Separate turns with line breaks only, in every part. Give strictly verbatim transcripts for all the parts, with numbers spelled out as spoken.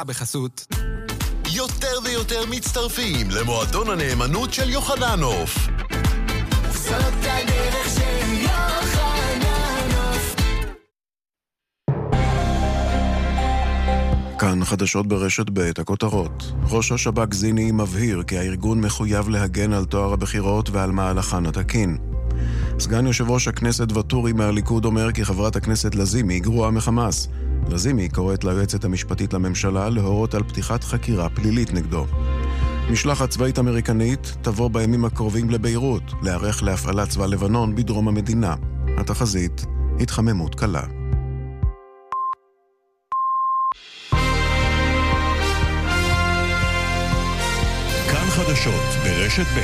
בחסות.
יותר ויותר מצטרפים למועדון הנאמנות של יוחננוף.
זאת הדרך של יוחננוף.
כאן חדשות ברשת ב' הכותרות. ראש השב"כ זיני מבהיר כי הארגון מחויב להגן על תואר הבחירות ועל מהלכן התקין. סגן יושב ראש הכנסת וטורי מהליכוד אומר כי חברת הכנסת לזימי גרועה מחמאס. לזימי קוראת ליועצת המשפטית לממשלה להורות על פתיחת חקירה פלילית נגדו. משלחת צבאית אמריקנית תבוא בימים הקרובים לביירות, להיערך להפעלת צבא לבנון בדרום המדינה. התחזית, התחממות קלה.
כאן חדשות ברשת ב'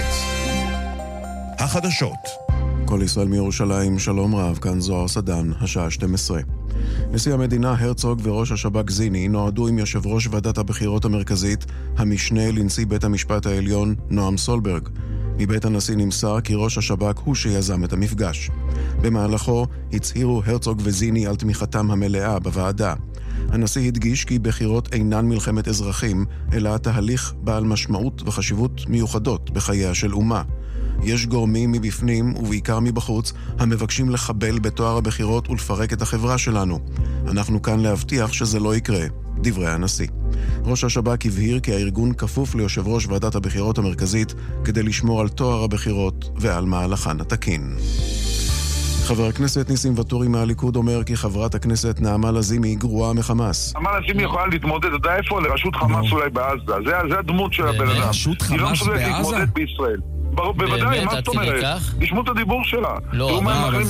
החדשות.
כל ישראל מירושלים, שלום רב, כאן זוהר סדן, השעה שתים עשרה. נשיא המדינה הרצוג וראש השב"כ זיני נועדו עם יושב ראש ועדת הבחירות המרכזית, המשנה לנשיא בית המשפט העליון, נועם סולברג. מבית הנשיא נמסר כי ראש השב"כ הוא שיזם את המפגש. במהלכו הצהירו הרצוג וזיני על תמיכתם המלאה בוועדה. הנשיא הדגיש כי בחירות אינן מלחמת אזרחים, אלא תהליך בעל משמעות וחשיבות מיוחדות בחייה של אומה. יש גורמים מבפנים ובעיקר מבחוץ המבקשים לחבל בתואר הבחירות ולפרק את החברה שלנו. אנחנו כאן להבטיח שזה לא יקרה, דברי הנשיא. ראש השב"כ הבהיר כי הארגון כפוף ליושב ראש ועדת הבחירות המרכזית כדי לשמור על תואר הבחירות ועל מהלכן התקין. חבר הכנסת ניסים וטורי מהליכוד אומר כי חברת הכנסת נעמה לזימי גרועה מחמאס.
נעמה לזימי יכולה להתמודד, אתה יודע איפה? לרשות חמאס אולי בעזה. זה הדמות של הבן אדם.
לרשות חמאס בעזה?
היא לא מסוגלת להתמודד בישראל. בוודאי, מה זאת אומרת? תשמעו את הדיבור שלה.
לא,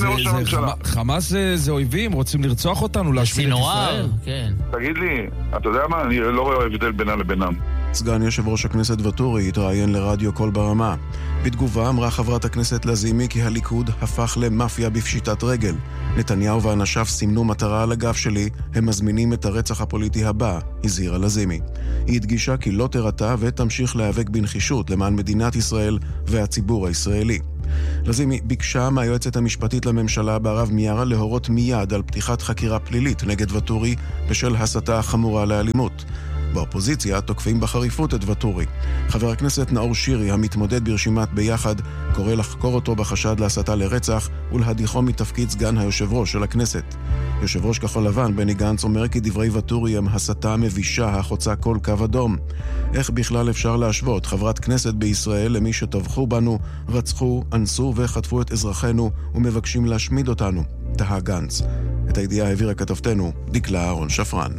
חמאס זה אויבים, רוצים לרצוח אותנו, להשמיד את ישראל.
תגיד לי, אתה יודע מה? אני לא רואה הבדל בינה לבינם.
סגן יושב ראש הכנסת וטורי התראיין לרדיו קול ברמה. בתגובה אמרה חברת הכנסת לזימי כי הליכוד הפך למאפיה בפשיטת רגל. נתניהו ואנשיו סימנו מטרה על הגב שלי, הם מזמינים את הרצח הפוליטי הבא, הזהירה לזימי. היא הדגישה כי לא תרתה ותמשיך להיאבק בנחישות למען מדינת ישראל והציבור הישראלי. לזימי ביקשה מהיועצת המשפטית לממשלה בערב מיארה להורות מיד על פתיחת חקירה פלילית נגד וטורי בשל הסתה חמורה לאלימות. באופוזיציה תוקפים בחריפות את וטורי. חבר הכנסת נאור שירי, המתמודד ברשימת ביחד, קורא לחקור אותו בחשד להסתה לרצח ולהדיחו מתפקיד סגן היושב ראש של הכנסת. יושב ראש כחול לבן בני גנץ אומר כי דברי וטורי הם הסתה מבישה החוצה כל קו אדום. איך בכלל אפשר להשוות חברת כנסת בישראל למי שטבחו בנו, רצחו, אנסו וחטפו את אזרחינו ומבקשים להשמיד אותנו? תהה גנץ. את הידיעה העבירה כתבתנו דקלה אהרון שפרן.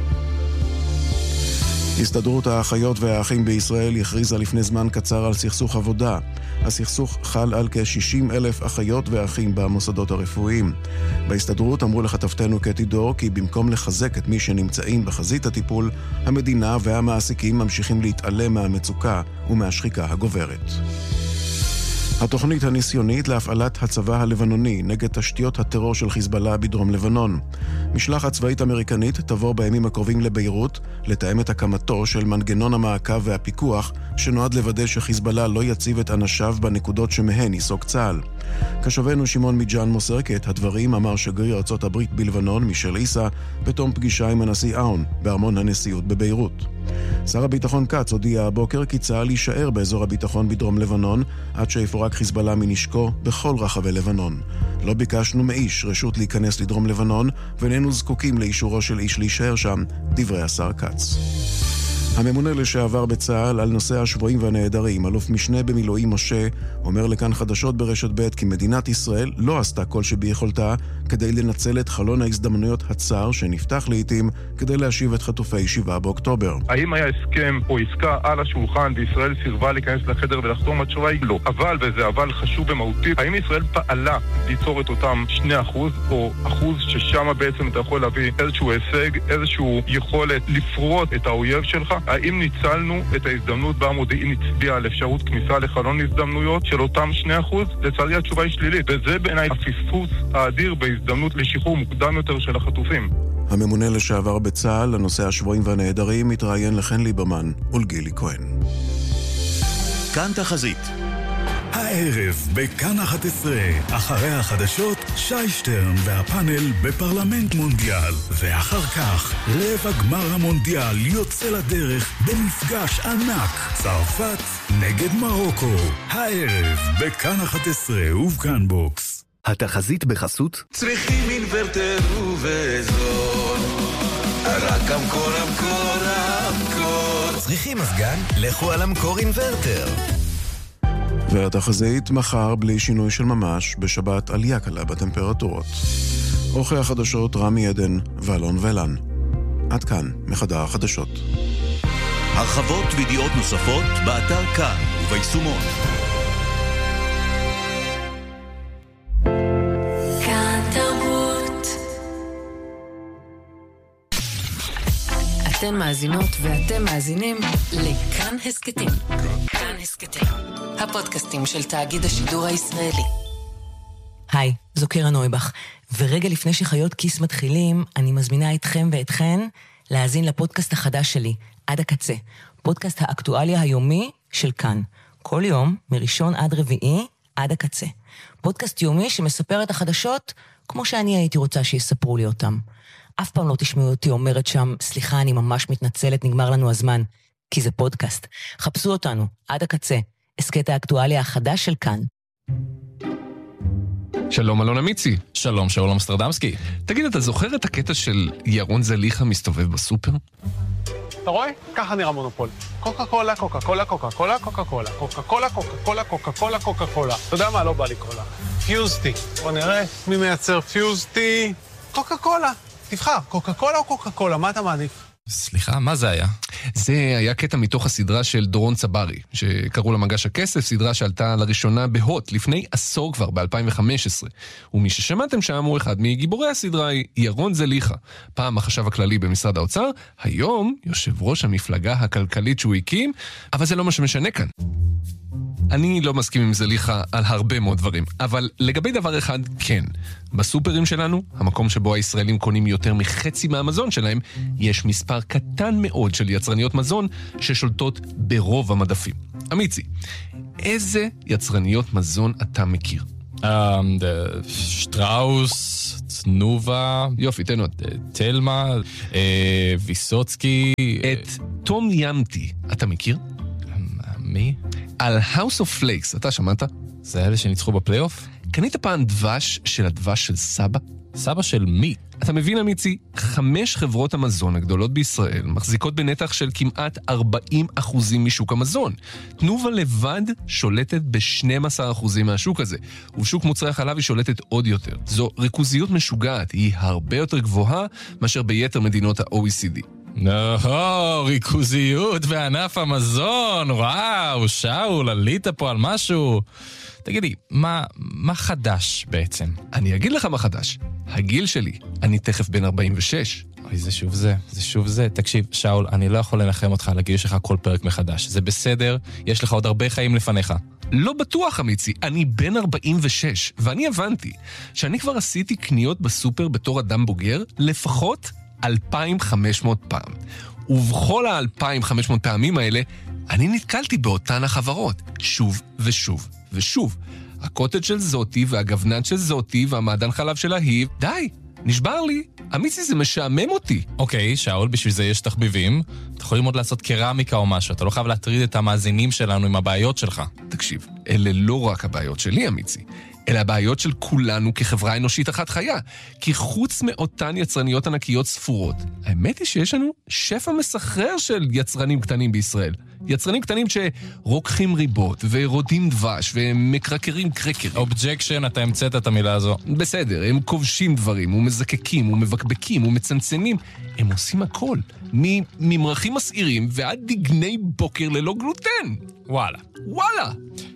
הסתדרות האחיות והאחים בישראל הכריזה לפני זמן קצר על סכסוך עבודה. הסכסוך חל על כ-שישים אלף אחיות ואחים במוסדות הרפואיים. בהסתדרות אמרו לכתבתנו קטי דור כי במקום לחזק את מי שנמצאים בחזית הטיפול, המדינה והמעסיקים ממשיכים להתעלם מהמצוקה ומהשחיקה הגוברת. התוכנית הניסיונית להפעלת הצבא הלבנוני נגד תשתיות הטרור של חיזבאללה בדרום לבנון. משלחת צבאית אמריקנית תבוא בימים הקרובים לביירות לתאם את הקמתו של מנגנון המעקב והפיקוח שנועד לוודא שחיזבאללה לא יציב את אנשיו בנקודות שמהן יסוק צה"ל. כשובנו שמעון מיג'אן מוסר כי את הדברים אמר שגריר ארצות הברית בלבנון מישל עיסא בתום פגישה עם הנשיא אאון בארמון הנשיאות בביירות. שר הביטחון קץ הודיע הבוקר כי צה"ל יישאר באזור הביטחון בדרום לבנון עד שיפורק חיזבאללה מנשקו בכל רחבי לבנון. לא ביקשנו מאיש רשות להיכנס לדרום לבנון ואיננו זקוקים לאישורו של איש להישאר שם, דברי השר קץ. הממונה לשעבר בצה"ל על נושא השבויים והנעדרים, אלוף משנה במילואים משה, אומר לכאן חדשות ברשת ב' כי מדינת ישראל לא עשתה כל שביכולתה כדי לנצל את חלון ההזדמנויות הצר שנפתח לעתים כדי להשיב את חטופי שבעה באוקטובר.
האם היה הסכם או עסקה על השולחן וישראל סירבה להיכנס לחדר ולחתום? התשובה היא לא. אבל, וזה אבל חשוב ומהותי, האם ישראל פעלה ליצור את אותם שני אחוז או אחוז ששם בעצם אתה יכול להביא איזשהו הישג, איזשהו יכולת לפרוט את האויב שלך? האם ניצלנו את ההזדמנות במודיעין הצביע על אפשרות כניסה לחלון הזדמנויות של אותם שני אחוז? לצערי התשובה היא שלילית, וזה בעיניי הפספוס האדיר בהזדמנות לשחרור מוקדם יותר של החטופים.
הממונה לשעבר בצה"ל לנושא השבויים והנעדרים מתראיין לחן ליברמן ולגילי כהן.
כאן תחזית
הערב בכאן אחת עשרה, אחרי החדשות, שי שטרן והפאנל בפרלמנט מונדיאל, ואחר כך רבע גמר המונדיאל יוצא לדרך במפגש ענק, צרפת נגד מרוקו. הערב בכאן אחת עשרה ובכאן בוקס.
התחזית בחסות
צריכים אינוורטר ובזול, רק אמקור אמקור אמקור.
צריכים מזגן? לכו על אמקור אינוורטר.
והתחזית מחר בלי שינוי של ממש, בשבת עלייה קלה בטמפרטורות. אורחי החדשות רמי עדן ואלון ולן. עד כאן מחדר החדשות.
הרחבות וידיעות נוספות באתר כאן וביישומון.
כאן תרבות. אתן מאזינות ואתם מאזינים לכאן הסקטים. כאן הסקטים, הפודקאסטים של תאגיד השידור הישראלי.
היי, זו קרן נויבך, ורגע לפני שחיות כיס מתחילים, אני מזמינה אתכם ואתכן להאזין לפודקאסט החדש שלי, עד הקצה, פודקאסט האקטואליה היומי של כאן. כל יום, מראשון עד רביעי, עד הקצה. פודקאסט יומי שמספר את החדשות כמו שאני הייתי רוצה שיספרו לי אותם. אף פעם לא תשמעו אותי אומרת שם, סליחה, אני ממש מתנצלת, נגמר לנו הזמן. כי זה פודקאסט. חפשו אותנו, עד הקצה. הסקט האקטואליה החדש של כאן.
שלום אלון אמיצי.
שלום שאול אמסטרדמסקי.
תגיד, אתה זוכר את הקטע של ירון זליכה מסתובב בסופר?
אתה רואה? ככה נראה מונופול. קוקה קולה, קוקה קולה, קוקה קולה, קוקה קולה. קוקה קולה, קוקה קולה, קוקה קולה, קוקה קולה. אתה יודע מה? לא בא לי קולה. פיוזטי. בוא נראה מי מייצר פיוזטי. קוקה קולה. תבחר, קוקה קולה או קוקה קולה? מה אתה מעדיף?
סליחה, מה זה היה?
זה היה קטע מתוך הסדרה של דורון צברי, שקראו לה מגש הכסף, סדרה שעלתה לראשונה בהוט, לפני עשור כבר, ב-אלפיים וחמש עשרה. ומי ששמעתם שם הוא אחד מגיבורי הסדרה, ירון זליכה. פעם החשב הכללי במשרד האוצר, היום יושב ראש המפלגה הכלכלית שהוא הקים, אבל זה לא מה שמשנה כאן. אני לא מסכים עם זליכה על הרבה מאוד דברים, אבל לגבי דבר אחד, כן. בסופרים שלנו, המקום שבו הישראלים קונים יותר מחצי מהמזון שלהם, יש מספר קטן מאוד של יצרניות מזון ששולטות ברוב המדפים. אמיצי, איזה יצרניות מזון אתה מכיר?
שטראוס, צנובה,
יופי, תן עוד.
תלמה, ויסוצקי.
את תום ימתי, אתה מכיר?
מי?
על House of Flakes, אתה שמעת?
זה אלה שניצחו בפלייאוף?
קנית פעם דבש של הדבש של סבא?
סבא של מי?
אתה מבין אמיצי, חמש חברות המזון הגדולות בישראל מחזיקות בנתח של כמעט ארבעים אחוזים משוק המזון. תנובה לבד שולטת ב-שנים עשר אחוזים מהשוק הזה, ובשוק מוצרי החלב היא שולטת עוד יותר. זו ריכוזיות משוגעת, היא הרבה יותר גבוהה מאשר ביתר מדינות ה-או אי סי די.
נו, ריכוזיות בענף המזון, וואו, שאול, עלית פה על משהו. תגידי, מה, מה חדש בעצם?
אני אגיד לך מה חדש. הגיל שלי, אני תכף בן ארבעים ושש.
אוי, זה שוב זה, זה שוב זה. תקשיב, שאול, אני לא יכול לנחם אותך על הגיל שלך כל פרק מחדש. זה בסדר, יש לך עוד הרבה חיים לפניך.
לא בטוח, אמיצי, אני בן ארבעים ושש, ואני הבנתי שאני כבר עשיתי קניות בסופר בתור אדם בוגר, לפחות אלפיים וחמש מאות פעם. ובכל ה-אלפיים וחמש מאות פעמים האלה, אני נתקלתי באותן החברות, שוב ושוב ושוב. הקוטג' של זאתי והגוונן של זאתי והמעדן חלב של ההיא, די, נשבר לי. אמיצי, זה משעמם אותי.
אוקיי, שאול, בשביל זה יש תחביבים. אתה יכולים עוד לעשות קרמיקה או משהו. אתה לא חייב להטריד את המאזינים שלנו עם הבעיות שלך.
תקשיב, אלה לא רק הבעיות שלי, אמיצי. אלה הבעיות של כולנו כחברה אנושית אחת חיה. כי חוץ מאותן יצרניות ענקיות ספורות, האמת היא שיש לנו שפע מסחרר של יצרנים קטנים בישראל. יצרנים קטנים שרוקחים ריבות ורודים דבש ומקרקרים קרקרים.
אובג'קשן, אתה המצאת את המילה הזו.
בסדר, הם כובשים דברים ומזקקים ומבקבקים ומצנצנים. הם עושים הכל. מממרחים מסעירים ועד דגני בוקר ללא גלוטן.
וואלה.
וואלה.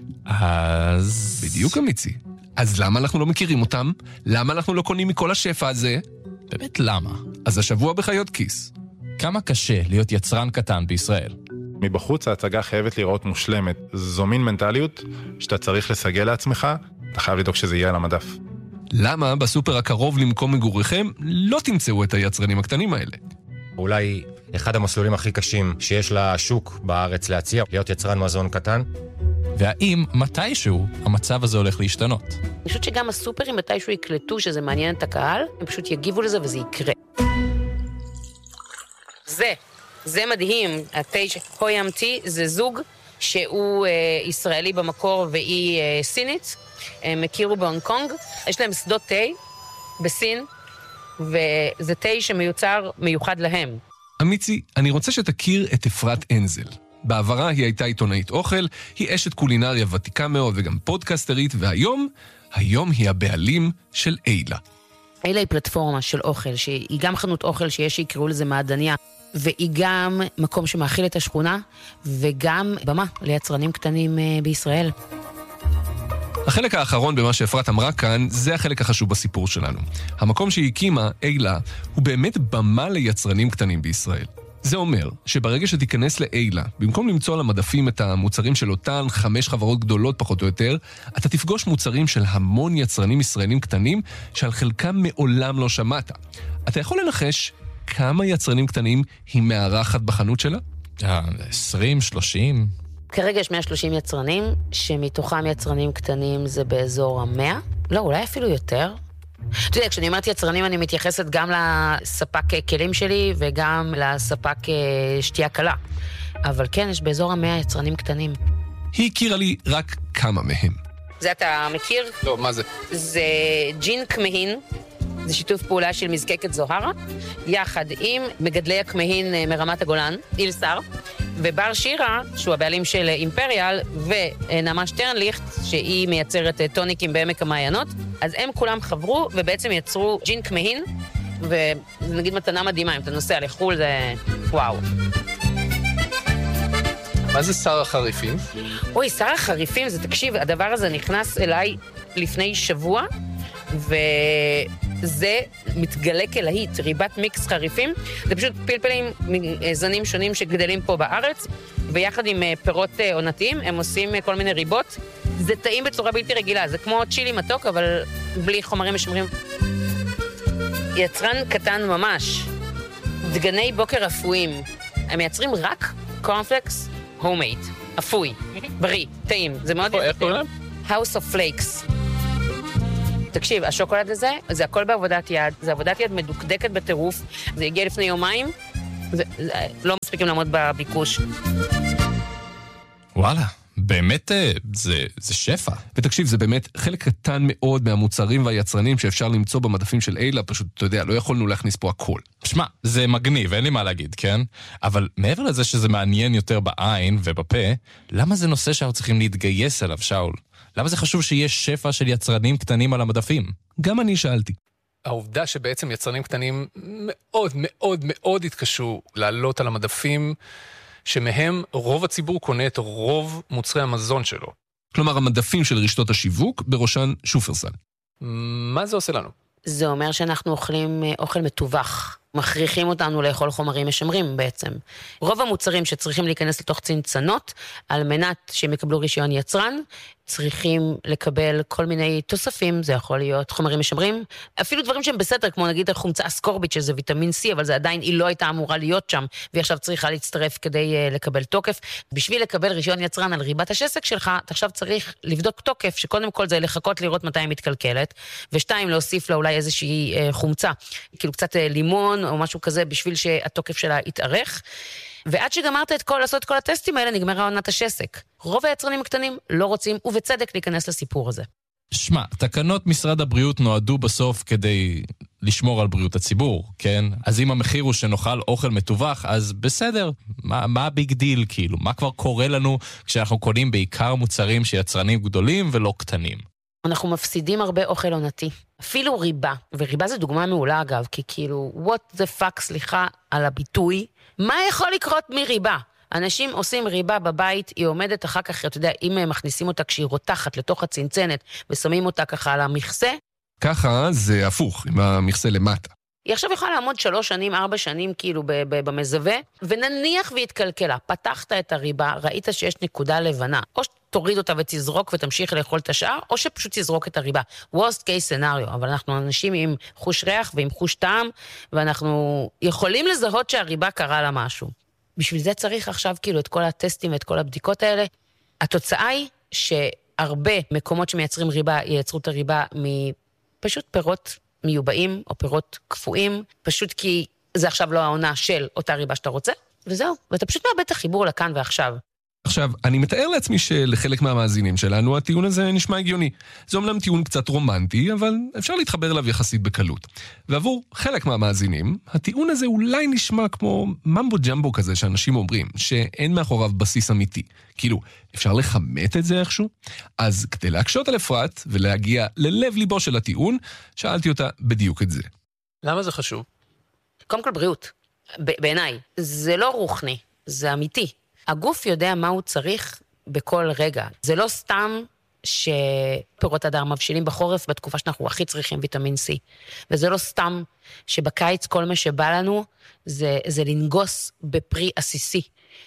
אז...
בדיוק אמיצי. אז למה אנחנו לא מכירים אותם? למה אנחנו לא קונים מכל השפע הזה?
באמת למה?
אז השבוע בחיות כיס.
כמה קשה להיות יצרן קטן בישראל?
מבחוץ ההצגה חייבת לראות מושלמת. זו מין מנטליות שאתה צריך לסגל לעצמך, אתה חייב לדאוג שזה יהיה על המדף.
למה בסופר הקרוב למקום מגוריכם לא תמצאו את היצרנים הקטנים האלה?
אולי אחד המסלולים הכי קשים שיש לשוק בארץ להציע, להיות יצרן מזון קטן.
והאם מתישהו המצב הזה הולך להשתנות.
אני חושבת שגם הסופרים מתישהו יקלטו שזה מעניין את הקהל, הם פשוט יגיבו לזה וזה יקרה. זה, זה מדהים, התה הוים טי זה זוג שהוא אה, ישראלי במקור והיא אה, סינית, הם הכירו בהונג קונג, יש להם שדות תה בסין, וזה תה שמיוצר מיוחד להם.
אמיצי, אני רוצה שתכיר את אפרת אנזל. בעברה היא הייתה עיתונאית אוכל, היא אשת קולינריה ותיקה מאוד וגם פודקסטרית, והיום, היום היא הבעלים של אילה.
אילה היא פלטפורמה של אוכל, שהיא גם חנות אוכל שיש שיקראו לזה מעדניה, והיא גם מקום שמאכיל את השכונה, וגם במה ליצרנים קטנים בישראל.
החלק האחרון במה שאפרת אמרה כאן, זה החלק החשוב בסיפור שלנו. המקום שהיא הקימה, אילה, הוא באמת במה ליצרנים קטנים בישראל. זה אומר שברגע שתיכנס לאילה, במקום למצוא על המדפים את המוצרים של אותן חמש חברות גדולות פחות או יותר, אתה תפגוש מוצרים של המון יצרנים ישראלים קטנים, שעל חלקם מעולם לא שמעת. אתה יכול לנחש כמה יצרנים קטנים היא מארחת בחנות שלה?
עשרים, שלושים.
כרגע יש מאה ושלושים יצרנים, שמתוכם יצרנים קטנים זה באזור המאה. לא, אולי אפילו יותר. אתה יודע, כשאני אומרת יצרנים אני מתייחסת גם לספק כלים שלי וגם לספק שתייה קלה. אבל כן, יש באזור המאה יצרנים קטנים.
היא הכירה לי רק כמה מהם.
זה אתה מכיר?
לא, מה זה?
זה ג'ין כמהין. זה שיתוף פעולה של מזקקת זוהרה, יחד עם מגדלי הכמהין מרמת הגולן, איל סער, ובר שירה, שהוא הבעלים של אימפריאל, ונעמה שטרנליכט, שהיא מייצרת טוניקים בעמק המעיינות. אז הם כולם חברו ובעצם יצרו ג'ין כמהין, ונגיד מתנה מדהימה, אם אתה נוסע לחול זה וואו.
מה זה שר החריפים?
אוי, שר החריפים, זה תקשיב, הדבר הזה נכנס אליי לפני שבוע, וזה מתגלה כלהיט, ריבת מיקס חריפים. זה פשוט פלפלים זנים שונים שגדלים פה בארץ, ויחד עם פירות עונתיים הם עושים כל מיני ריבות. זה טעים בצורה בלתי רגילה, זה כמו צ'ילי מתוק, אבל בלי חומרים משמרים. יצרן קטן ממש, דגני בוקר אפויים. הם מייצרים רק קורנפלקס הומייד, אפוי, בריא, טעים. זה מאוד
איך קוראים להם?
House of Flakes. תקשיב, השוקולד הזה, זה הכל בעבודת יד, זה עבודת יד מדוקדקת בטירוף, זה הגיע לפני יומיים, זה, זה, לא מספיקים לעמוד בביקוש.
וואלה, באמת זה, זה שפע.
ותקשיב, זה באמת חלק קטן מאוד מהמוצרים והיצרנים שאפשר למצוא במדפים של אילה, פשוט, אתה יודע, לא יכולנו להכניס פה הכל.
שמע, זה מגניב, אין לי מה להגיד, כן? אבל מעבר לזה שזה מעניין יותר בעין ובפה, למה זה נושא שאנחנו צריכים להתגייס אליו, שאול? למה זה חשוב שיש שפע של יצרנים קטנים על המדפים?
גם אני שאלתי. העובדה שבעצם יצרנים קטנים מאוד מאוד מאוד התקשו לעלות על המדפים, שמהם רוב הציבור קונה את רוב מוצרי המזון שלו. כלומר, המדפים של רשתות השיווק, בראשן שופרסל. מה זה עושה לנו?
זה אומר שאנחנו אוכלים אוכל מטווח. מכריחים אותנו לאכול חומרים משמרים בעצם. רוב המוצרים שצריכים להיכנס לתוך צנצנות, על מנת שהם יקבלו רישיון יצרן, צריכים לקבל כל מיני תוספים, זה יכול להיות חומרים משמרים, אפילו דברים שהם בסדר, כמו נגיד החומצה אסקורבית, שזה ויטמין C, אבל זה עדיין, היא לא הייתה אמורה להיות שם, והיא עכשיו צריכה להצטרף כדי uh, לקבל תוקף. בשביל לקבל רישיון יצרן על ריבת השסק שלך, אתה עכשיו צריך לבדוק תוקף, שקודם כל זה לחכות לראות מתי היא מתקלקלת, ושתיים, להוסיף לה אולי איזושהי uh, חומצה, כאילו קצת uh, לימון או משהו כזה, בשביל שהתוקף שלה יתארך. ועד שגמרת את כל, לעשות את כל הטסטים האלה, נגמרה עונת השסק. רוב היצרנים הקטנים לא רוצים, ובצדק, להיכנס לסיפור הזה.
שמע, תקנות משרד הבריאות נועדו בסוף כדי לשמור על בריאות הציבור, כן? אז אם המחיר הוא שנאכל אוכל מטווח, אז בסדר. מה, מה הביג דיל, כאילו? מה כבר קורה לנו כשאנחנו קונים בעיקר מוצרים שיצרנים גדולים ולא קטנים?
אנחנו מפסידים הרבה אוכל עונתי. אפילו ריבה, וריבה זה דוגמה מעולה אגב, כי כאילו, what the fuck, סליחה על הביטוי, מה יכול לקרות מריבה? אנשים עושים ריבה בבית, היא עומדת אחר כך, אתה יודע, אם הם מכניסים אותה כשהיא רותחת לתוך הצנצנת, ושמים אותה ככה על המכסה.
ככה זה הפוך, עם המכסה למטה.
היא עכשיו יכולה לעמוד שלוש שנים, ארבע שנים כאילו במזווה, ונניח והתקלקלה, פתחת את הריבה, ראית שיש נקודה לבנה, או שתוריד אותה ותזרוק ותמשיך לאכול את השאר, או שפשוט תזרוק את הריבה. worst case scenario, אבל אנחנו אנשים עם חוש ריח ועם חוש טעם, ואנחנו יכולים לזהות שהריבה קרה לה משהו. בשביל זה צריך עכשיו כאילו את כל הטסטים ואת כל הבדיקות האלה. התוצאה היא שהרבה מקומות שמייצרים ריבה, ייצרו את הריבה מפשוט פירות מיובאים או פירות קפואים, פשוט כי זה עכשיו לא העונה של אותה ריבה שאתה רוצה, וזהו, ואתה פשוט מאבד את החיבור לכאן ועכשיו.
עכשיו, אני מתאר לעצמי שלחלק מהמאזינים שלנו הטיעון הזה נשמע הגיוני. זה אומנם טיעון קצת רומנטי, אבל אפשר להתחבר אליו יחסית בקלות. ועבור חלק מהמאזינים, הטיעון הזה אולי נשמע כמו ממבו ג'מבו כזה שאנשים אומרים, שאין מאחוריו בסיס אמיתי. כאילו, אפשר לחמת את זה איכשהו? אז כדי להקשות על אפרת ולהגיע ללב ליבו של הטיעון, שאלתי אותה בדיוק את זה.
למה זה חשוב?
קודם כל בריאות. בעיניי, זה לא רוחני, זה אמיתי. הגוף יודע מה הוא צריך בכל רגע. זה לא סתם שפירות הדר מבשילים בחורף בתקופה שאנחנו הכי צריכים ויטמין C. וזה לא סתם שבקיץ כל מה שבא לנו זה, זה לנגוס בפרי עסיסי.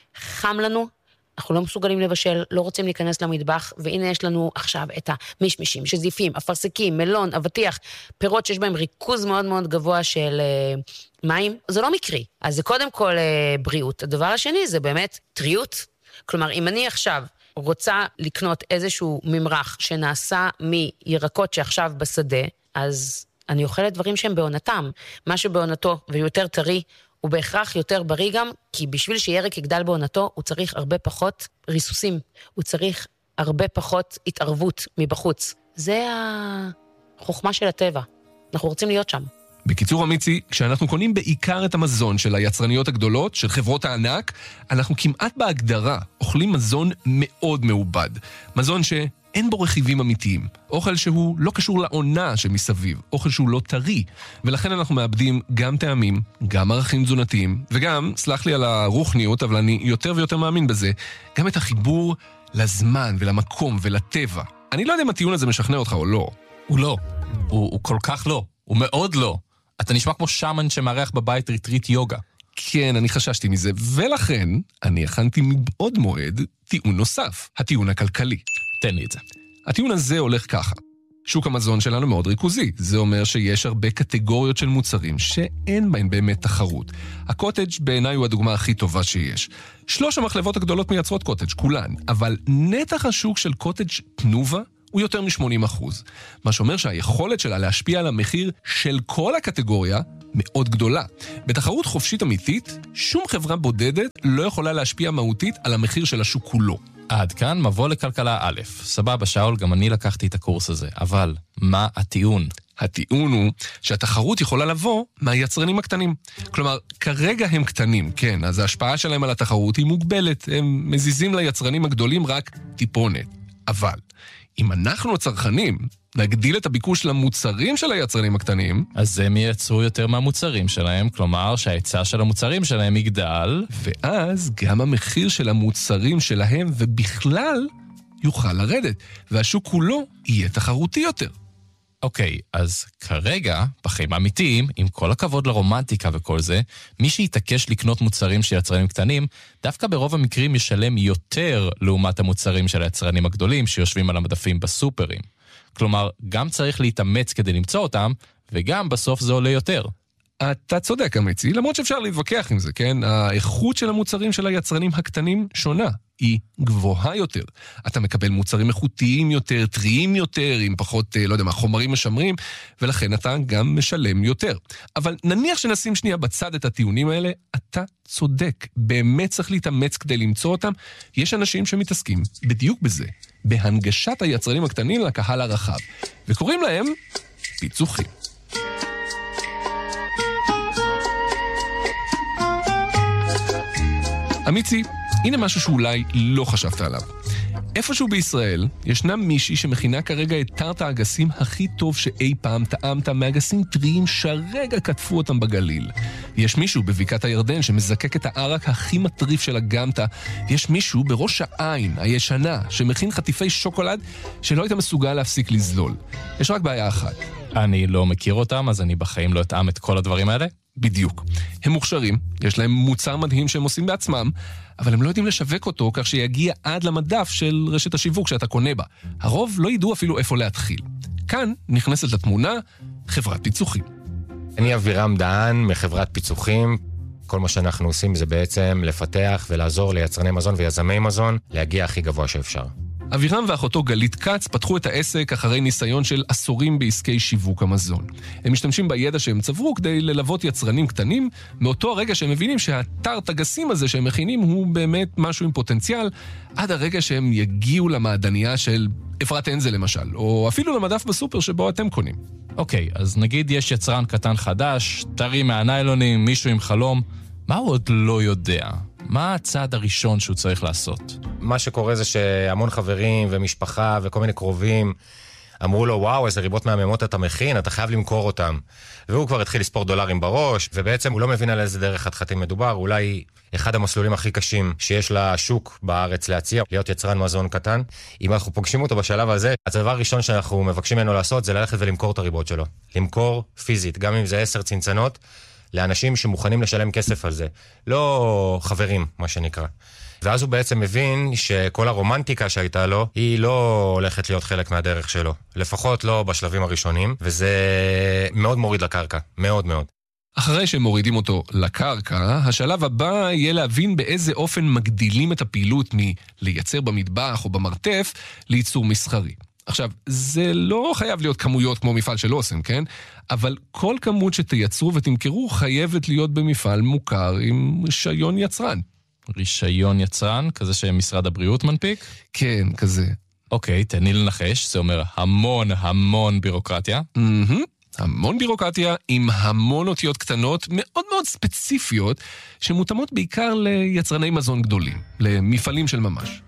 חם לנו, אנחנו לא מסוגלים לבשל, לא רוצים להיכנס למטבח, והנה יש לנו עכשיו את המשמשים, שזיפים, אפרסקים, מלון, אבטיח, פירות שיש בהם ריכוז מאוד מאוד גבוה של uh, מים, זה לא מקרי. אז זה קודם כל uh, בריאות. הדבר השני זה באמת טריות. כלומר, אם אני עכשיו רוצה לקנות איזשהו ממרח שנעשה מירקות שעכשיו בשדה, אז אני אוכלת דברים שהם בעונתם. מה שבעונתו ויותר טרי, הוא בהכרח יותר בריא גם, כי בשביל שירק יגדל בעונתו, הוא צריך הרבה פחות ריסוסים, הוא צריך הרבה פחות התערבות מבחוץ. זה החוכמה של הטבע. אנחנו רוצים להיות שם.
בקיצור אמיצי, כשאנחנו קונים בעיקר את המזון של היצרניות הגדולות, של חברות הענק, אנחנו כמעט בהגדרה אוכלים מזון מאוד מעובד. מזון שאין בו רכיבים אמיתיים. אוכל שהוא לא קשור לעונה שמסביב. אוכל שהוא לא טרי. ולכן אנחנו מאבדים גם טעמים, גם ערכים תזונתיים, וגם, סלח לי על הרוחניות, אבל אני יותר ויותר מאמין בזה, גם את החיבור לזמן ולמקום ולטבע. אני לא יודע אם הטיעון הזה משכנע אותך או לא.
הוא לא. הוא, הוא כל כך לא. הוא מאוד לא. אתה נשמע כמו שמן שמארח בבית ריטריט יוגה.
כן, אני חששתי מזה, ולכן אני הכנתי מבעוד מועד טיעון נוסף, הטיעון הכלכלי.
תן לי את זה.
הטיעון הזה הולך ככה. שוק המזון שלנו מאוד ריכוזי. זה אומר שיש הרבה קטגוריות של מוצרים שאין בהן באמת תחרות. הקוטג' בעיניי הוא הדוגמה הכי טובה שיש. שלוש המחלבות הגדולות מייצרות קוטג', כולן, אבל נתח השוק של קוטג' תנובה הוא יותר מ-שמונים אחוז. מה שאומר שהיכולת שלה להשפיע על המחיר של כל הקטגוריה מאוד גדולה. בתחרות חופשית אמיתית, שום חברה בודדת לא יכולה להשפיע מהותית על המחיר של השוק כולו.
עד כאן מבוא לכלכלה א'. סבבה, שאול, גם אני לקחתי את הקורס הזה. אבל מה הטיעון?
הטיעון הוא שהתחרות יכולה לבוא מהיצרנים הקטנים. כלומר, כרגע הם קטנים, כן, אז ההשפעה שלהם על התחרות היא מוגבלת. הם מזיזים ליצרנים הגדולים רק טיפונת. אבל אם אנחנו הצרכנים נגדיל את הביקוש למוצרים של היצרנים הקטנים,
אז הם ייצרו יותר מהמוצרים שלהם, כלומר שההיצע של המוצרים שלהם יגדל,
ואז גם המחיר של המוצרים שלהם ובכלל יוכל לרדת, והשוק כולו יהיה תחרותי יותר.
אוקיי, אז כרגע, בחיים האמיתיים, עם כל הכבוד לרומנטיקה וכל זה, מי שיתעקש לקנות מוצרים של יצרנים קטנים, דווקא ברוב המקרים ישלם יותר לעומת המוצרים של היצרנים הגדולים שיושבים על המדפים בסופרים. כלומר, גם צריך להתאמץ כדי למצוא אותם, וגם בסוף זה עולה יותר.
אתה צודק, אמיצי, למרות שאפשר להתווכח עם זה, כן? האיכות של המוצרים של היצרנים הקטנים שונה. היא גבוהה יותר. אתה מקבל מוצרים איכותיים יותר, טריים יותר, עם פחות, לא יודע מה, חומרים משמרים, ולכן אתה גם משלם יותר. אבל נניח שנשים שנייה בצד את הטיעונים האלה, אתה צודק. באמת צריך להתאמץ כדי למצוא אותם. יש אנשים שמתעסקים בדיוק בזה, בהנגשת היצרנים הקטנים לקהל הרחב, וקוראים להם פיצוחים. אמיצי, הנה משהו שאולי לא חשבת עליו. איפשהו בישראל ישנה מישהי שמכינה כרגע את טרט האגסים הכי טוב שאי פעם טעמת, מאגסים טריים שרגע כתפו אותם בגליל. יש מישהו בבקעת הירדן שמזקק את הערק הכי מטריף של הגמטה. יש מישהו בראש העין הישנה שמכין חטיפי שוקולד שלא היית מסוגל להפסיק לזלול. יש רק בעיה אחת.
אני לא מכיר אותם, אז אני בחיים לא אטעם את כל הדברים האלה.
בדיוק. הם מוכשרים, יש להם מוצר מדהים שהם עושים בעצמם, אבל הם לא יודעים לשווק אותו כך שיגיע עד למדף של רשת השיווק שאתה קונה בה. הרוב לא ידעו אפילו איפה להתחיל. כאן נכנסת לתמונה חברת פיצוחים.
אני אבירם דהן מחברת פיצוחים. כל מה שאנחנו עושים זה בעצם לפתח ולעזור ליצרני מזון ויזמי מזון להגיע הכי גבוה שאפשר.
אבירם ואחותו גלית קץ פתחו את העסק אחרי ניסיון של עשורים בעסקי שיווק המזון. הם משתמשים בידע שהם צברו כדי ללוות יצרנים קטנים, מאותו הרגע שהם מבינים שהתרת הגסים הזה שהם מכינים הוא באמת משהו עם פוטנציאל, עד הרגע שהם יגיעו למעדניה של אפרת אנזל למשל, או אפילו למדף בסופר שבו אתם קונים.
אוקיי, אז נגיד יש יצרן קטן חדש, טרי מהניילונים, מישהו עם חלום, מה הוא עוד לא יודע? מה הצעד הראשון שהוא צריך לעשות?
מה שקורה זה שהמון חברים ומשפחה וכל מיני קרובים אמרו לו, וואו, איזה ריבות מהממות אתה מכין, אתה חייב למכור אותם. והוא כבר התחיל לספור דולרים בראש, ובעצם הוא לא מבין על איזה דרך חתחתים מדובר, אולי אחד המסלולים הכי קשים שיש לשוק בארץ להציע, להיות יצרן מזון קטן. אם אנחנו פוגשים אותו בשלב הזה, הדבר הראשון שאנחנו מבקשים ממנו לעשות זה ללכת ולמכור את הריבות שלו. למכור פיזית, גם אם זה עשר צנצנות, לאנשים שמוכנים לשלם כסף על זה. לא חברים, מה שנקרא. ואז הוא בעצם מבין שכל הרומנטיקה שהייתה לו, היא לא הולכת להיות חלק מהדרך שלו. לפחות לא בשלבים הראשונים, וזה מאוד מוריד לקרקע. מאוד מאוד.
אחרי שמורידים אותו לקרקע, השלב הבא יהיה להבין באיזה אופן מגדילים את הפעילות מלייצר במטבח או במרתף לייצור מסחרי. עכשיו, זה לא חייב להיות כמויות כמו מפעל של אוסם, כן? אבל כל כמות שתייצרו ותמכרו חייבת להיות במפעל מוכר עם רישיון יצרן.
רישיון יצרן? כזה שמשרד הבריאות מנפיק?
כן, כזה.
אוקיי, תני לנחש, זה אומר המון המון בירוקרטיה.
Mm-hmm. המון בירוקרטיה עם המון אותיות קטנות מאוד מאוד ספציפיות שמותאמות בעיקר ליצרני מזון גדולים, למפעלים של ממש.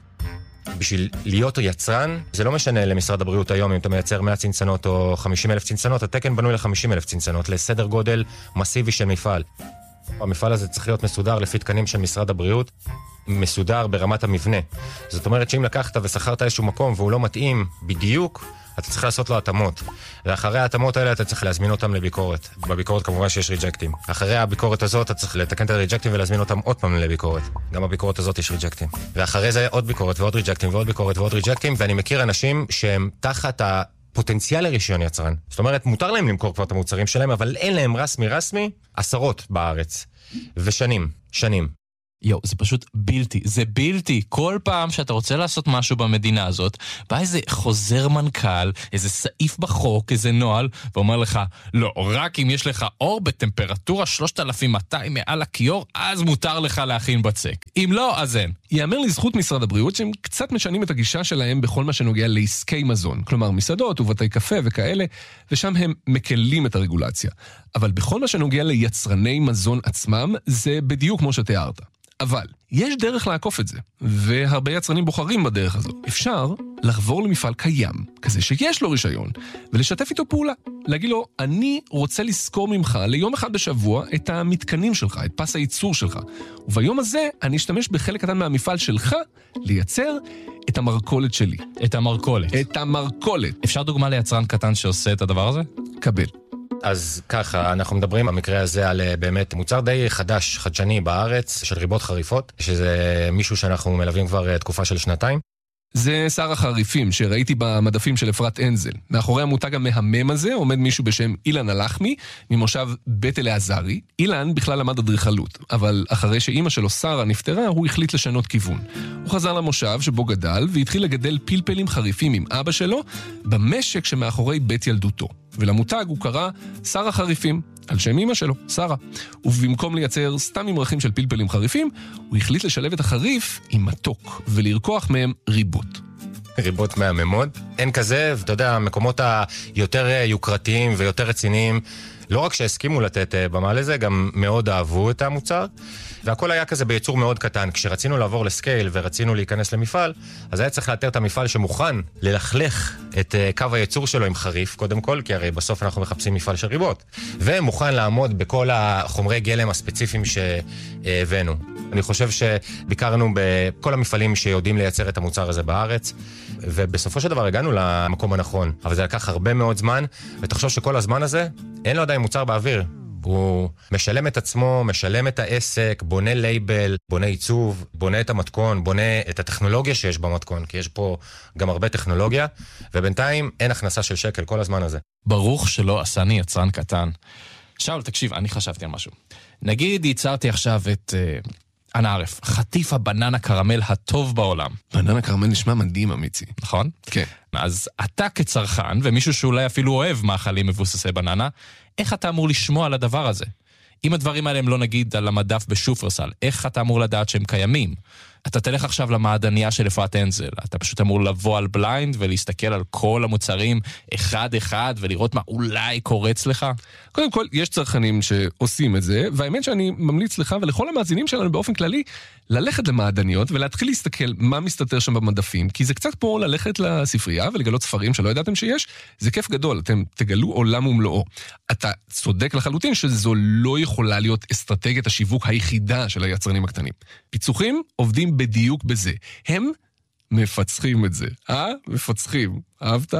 בשביל להיות יצרן, זה לא משנה למשרד הבריאות היום אם אתה מייצר מאה צנצנות או חמישים אלף צנצנות, התקן בנוי ל-חמישים אלף צנצנות, לסדר גודל מסיבי של מפעל. המפעל הזה צריך להיות מסודר לפי תקנים של משרד הבריאות, מסודר ברמת המבנה. זאת אומרת שאם לקחת ושכרת איזשהו מקום והוא לא מתאים בדיוק, אתה צריך לעשות לו התאמות. ואחרי ההתאמות האלה אתה צריך להזמין אותם לביקורת. בביקורת כמובן שיש ריג'קטים. אחרי הביקורת הזאת אתה צריך לתקן את הריג'קטים ולהזמין אותם עוד פעם לביקורת. גם בביקורת הזאת יש ריג'קטים. ואחרי זה עוד ביקורת ועוד ריג'קטים ועוד ביקורת ועוד ריג'קטים, ואני מכיר אנשים שהם תחת הפוטנציאל לרישיון יצרן. זאת אומרת, מותר להם למכור כבר את המוצרים שלהם, אבל אין להם רסמי רסמי עשרות בארץ. ושנים, שנים.
יו, זה פשוט בלתי, זה בלתי. כל פעם שאתה רוצה לעשות משהו במדינה הזאת, בא איזה חוזר מנכ"ל, איזה סעיף בחוק, איזה נועל, ואומר לך, לא, רק אם יש לך אור בטמפרטורה שלושת אלפים מאתיים מעל הכיור, אז מותר לך להכין בצק. אם לא, אז אין.
יאמר לזכות משרד הבריאות שהם קצת משנים את הגישה שלהם בכל מה שנוגע לעסקי מזון, כלומר מסעדות ובתי קפה וכאלה, ושם הם מקלים את הרגולציה. אבל בכל מה שנוגע ליצרני מזון עצמם, זה בדיוק כמו שתיארת. אבל יש דרך לעקוף את זה, והרבה יצרנים בוחרים בדרך הזו. אפשר לחבור למפעל קיים, כזה שיש לו רישיון, ולשתף איתו פעולה. להגיד לו, אני רוצה לזכור ממך ליום אחד בשבוע את המתקנים שלך, את פס הייצור שלך. וביום הזה אני אשתמש בחלק קטן מהמפעל שלך לייצר את המרכולת שלי.
את המרכולת.
את המרכולת.
אפשר דוגמה ליצרן קטן שעושה את הדבר הזה?
קבל.
אז ככה, אנחנו מדברים במקרה הזה על באמת מוצר די חדש, חדשני בארץ, של ריבות חריפות, שזה מישהו שאנחנו מלווים כבר תקופה של שנתיים.
זה שר החריפים שראיתי במדפים של אפרת אנזל. מאחורי המותג המהמם הזה עומד מישהו בשם אילן הלחמי, ממושב בית אלעזרי. אילן בכלל למד אדריכלות, אבל אחרי שאימא שלו שרה נפטרה, הוא החליט לשנות כיוון. הוא חזר למושב שבו גדל, והתחיל לגדל פלפלים חריפים עם אבא שלו, במשק שמאחורי בית ילדותו. ולמותג הוא קרא שר החריפים, על שם אמא שלו, שרה. ובמקום לייצר סתם ממרחים של פלפלים חריפים, הוא החליט לשלב את החריף עם מתוק, ולרקוח מהם ריבות.
ריבות מהממות. אין כזה, ואתה יודע, המקומות היותר יוקרתיים ויותר רציניים, לא רק שהסכימו לתת במה לזה, גם מאוד אהבו את המוצר. והכל היה כזה ביצור מאוד קטן. כשרצינו לעבור לסקייל ורצינו להיכנס למפעל, אז היה צריך לאתר את המפעל שמוכן ללכלך את קו הייצור שלו עם חריף, קודם כל, כי הרי בסוף אנחנו מחפשים מפעל של ריבות. ומוכן לעמוד בכל החומרי גלם הספציפיים שהבאנו. אני חושב שביקרנו בכל המפעלים שיודעים לייצר את המוצר הזה בארץ, ובסופו של דבר הגענו למקום הנכון. אבל זה לקח הרבה מאוד זמן, ותחשוב שכל הזמן הזה, אין לו עדיין מוצר באוויר. הוא משלם את עצמו, משלם את העסק, בונה לייבל, בונה עיצוב, בונה את המתכון, בונה את הטכנולוגיה שיש במתכון, כי יש פה גם הרבה טכנולוגיה, ובינתיים אין הכנסה של שקל כל הזמן הזה.
ברוך שלא עשני יצרן קטן. שאול, תקשיב, אני חשבתי על משהו. נגיד, ייצרתי עכשיו את, אנא ערף, חטיף הבננה קרמל הטוב בעולם.
בננה קרמל נשמע מדהים, אמיצי.
נכון?
כן.
אז אתה כצרכן, ומישהו שאולי אפילו אוהב מאכלים מבוססי בננה, איך אתה אמור לשמוע על הדבר הזה? אם הדברים האלה הם לא נגיד על המדף בשופרסל, איך אתה אמור לדעת שהם קיימים? אתה תלך עכשיו למעדניה של אפרת אנזל, אתה פשוט אמור לבוא על בליינד ולהסתכל על כל המוצרים אחד אחד ולראות מה אולי קורץ לך?
קודם כל, יש צרכנים שעושים את זה, והאמת שאני ממליץ לך ולכל המאזינים שלנו באופן כללי, ללכת למעדניות ולהתחיל להסתכל מה מסתתר שם במדפים, כי זה קצת כמו ללכת לספרייה ולגלות ספרים שלא ידעתם שיש, זה כיף גדול, אתם תגלו עולם ומלואו. אתה צודק לחלוטין שזו לא יכולה להיות אסטרטגיית השיווק היחידה של היצרנים הקטנים. פיצוחים עובדים בדיוק בזה. הם מפצחים את זה. אה? מפצחים. אהבת?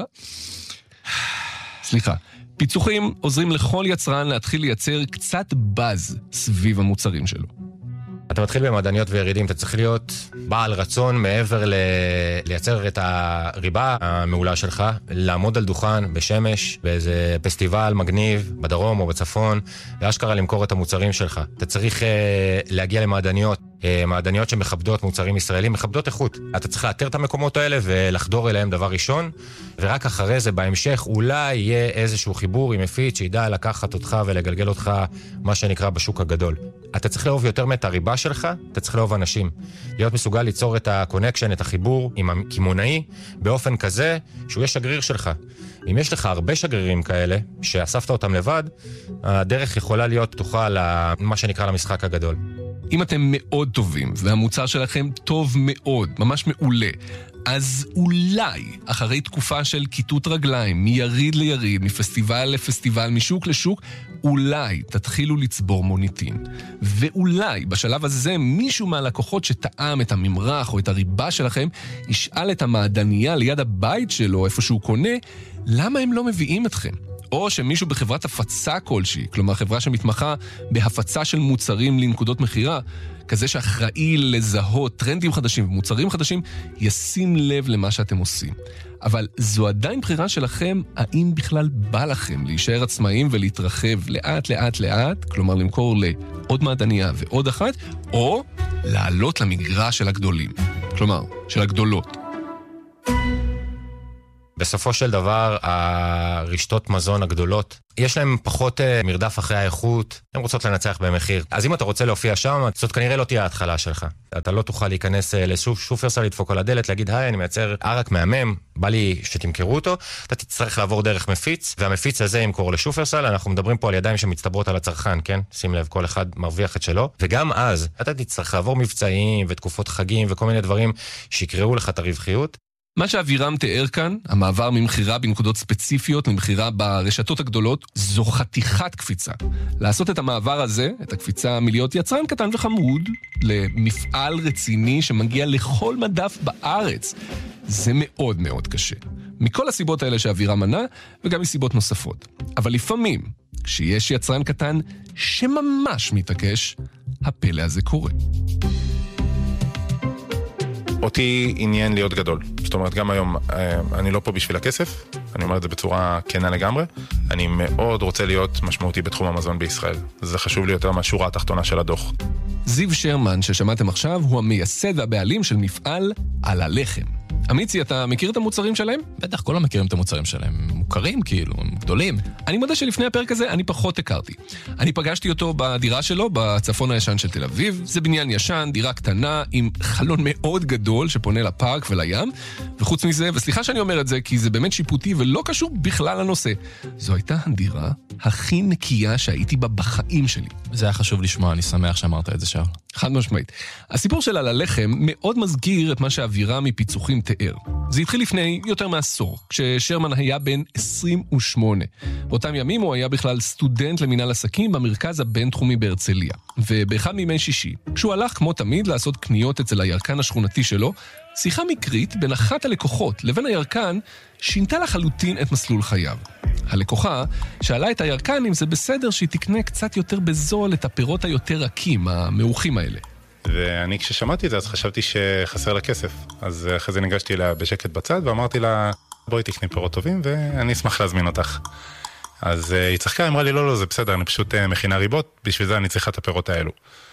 סליחה. פיצוחים עוזרים לכל יצרן להתחיל לייצר קצת בז סביב המוצרים שלו.
אתה מתחיל במעדניות וירידים, אתה צריך להיות בעל רצון מעבר ל... לייצר את הריבה המעולה שלך, לעמוד על דוכן בשמש, באיזה פסטיבל מגניב, בדרום או בצפון, ואשכרה למכור את המוצרים שלך. אתה צריך uh, להגיע למעדניות, uh, מעדניות שמכבדות מוצרים ישראלים, מכבדות איכות. אתה צריך לאתר את המקומות האלה ולחדור אליהם דבר ראשון, ורק אחרי זה בהמשך אולי יהיה איזשהו חיבור עם מפיץ שידע לקחת אותך ולגלגל אותך מה שנקרא בשוק הגדול. אתה צריך לאהוב יותר את הריבה שלך, אתה צריך לאהוב אנשים. להיות מסוגל ליצור את הקונקשן, את החיבור עם הכימונאי, באופן כזה שהוא יהיה שגריר שלך. אם יש לך הרבה שגרירים כאלה, שאספת אותם לבד, הדרך יכולה להיות פתוחה למה שנקרא למשחק הגדול.
אם אתם מאוד טובים, והמוצר שלכם טוב מאוד, ממש מעולה, אז אולי, אחרי תקופה של כיתות רגליים, מיריד ליריד, מפסטיבל לפסטיבל, משוק לשוק, אולי תתחילו לצבור מוניטין. ואולי, בשלב הזה, מישהו מהלקוחות שטעם את הממרח או את הריבה שלכם, ישאל את המעדניה ליד הבית שלו, איפה שהוא קונה, למה הם לא מביאים אתכם? או שמישהו בחברת הפצה כלשהי, כלומר חברה שמתמחה בהפצה של מוצרים לנקודות מחירה, כזה שאחראי לזהות טרנדים חדשים ומוצרים חדשים, ישים לב למה שאתם עושים. אבל זו עדיין בחירה שלכם, האם בכלל בא לכם להישאר עצמאים ולהתרחב לאט לאט לאט, כלומר למכור לעוד מעדניה ועוד אחת, או לעלות למגרש של הגדולים, כלומר של הגדולות.
בסופו של דבר, הרשתות מזון הגדולות, יש להם פחות מרדף אחרי האיכות, הן רוצות לנצח במחיר. אז אם אתה רוצה להופיע שם, זאת כנראה לא תהיה ההתחלה שלך. אתה לא תוכל להיכנס לשופרסל, לדפוק על הדלת, להגיד, היי, אני מייצר ערק מהמם, בא לי שתמכרו אותו, אתה תצטרך לעבור דרך מפיץ, והמפיץ הזה ימכור לשופרסל, אנחנו מדברים פה על ידיים שמצטברות על הצרכן, כן? שים לב, כל אחד מרוויח את שלו, וגם אז, אתה תצטרך לעבור מבצעים ותקופות חגים וכל מיני דברים שיקראו לך את הרווחיות.
מה שאבירם תיאר כאן, המעבר ממחירה בנקודות ספציפיות למחירה ברשתות הגדולות, זו חתיכת קפיצה. לעשות את המעבר הזה, את הקפיצה מלהיות יצרן קטן וחמוד, למפעל רציני שמגיע לכל מדף בארץ, זה מאוד מאוד קשה. מכל הסיבות האלה שאבירם מנה, וגם מסיבות נוספות. אבל לפעמים, כשיש יצרן קטן שממש מתעקש, הפלא הזה קורה.
אותי עניין להיות גדול. זאת אומרת, גם היום אני לא פה בשביל הכסף, אני אומר את זה בצורה כנה לגמרי, אני מאוד רוצה להיות משמעותי בתחום המזון בישראל. זה חשוב לי יותר מהשורה התחתונה של הדוח.
זיו שרמן, ששמעתם עכשיו, הוא המייסד והבעלים של מפעל על הלחם. אמיצי, אתה מכיר את המוצרים שלהם?
בטח, כולם מכירים את המוצרים שלהם. הם מוכרים כאילו, הם גדולים.
אני מודה שלפני הפרק הזה אני פחות הכרתי. אני פגשתי אותו בדירה שלו, בצפון הישן של תל אביב. זה בניין ישן, דירה קטנה, עם חלון מאוד גדול שפונה לפארק ולים. וחוץ מזה, וסליחה שאני אומר את זה, כי זה באמת שיפוטי ולא קשור בכלל לנושא. זו הייתה הדירה הכי נקייה שהייתי בה בחיים שלי.
זה היה חשוב לשמוע, אני שמח שאמרת את זה שאול.
חד משמעית. הסיפור של על הלחם מאוד מזכיר את מה שאווירה מפיצוחים תיאר. זה התחיל לפני יותר מעשור, כששרמן היה בן עשרים ושמונה. באותם ימים הוא היה בכלל סטודנט למינהל עסקים במרכז הבינתחומי בהרצליה. ובאחד מימי שישי, כשהוא הלך כמו תמיד לעשות קניות אצל הירקן השכונתי שלו, שיחה מקרית בין אחת הלקוחות לבין הירקן שינתה לחלוטין את מסלול חייו. הלקוחה שאלה את הירקן אם זה בסדר שהיא תקנה קצת יותר בזול את הפירות היותר רכים, המאוחים האלה.
ואני כששמעתי את זה אז חשבתי שחסר לה כסף. אז אחרי זה ניגשתי לה בשקט בצד ואמרתי לה, בואי תקני פירות טובים ואני אשמח להזמין אותך. אז היא צחקה, אמרה לי, לא, לא, זה בסדר, אני פשוט מכינה ריבות, בשביל זה אני צריכה את הפירות האלו.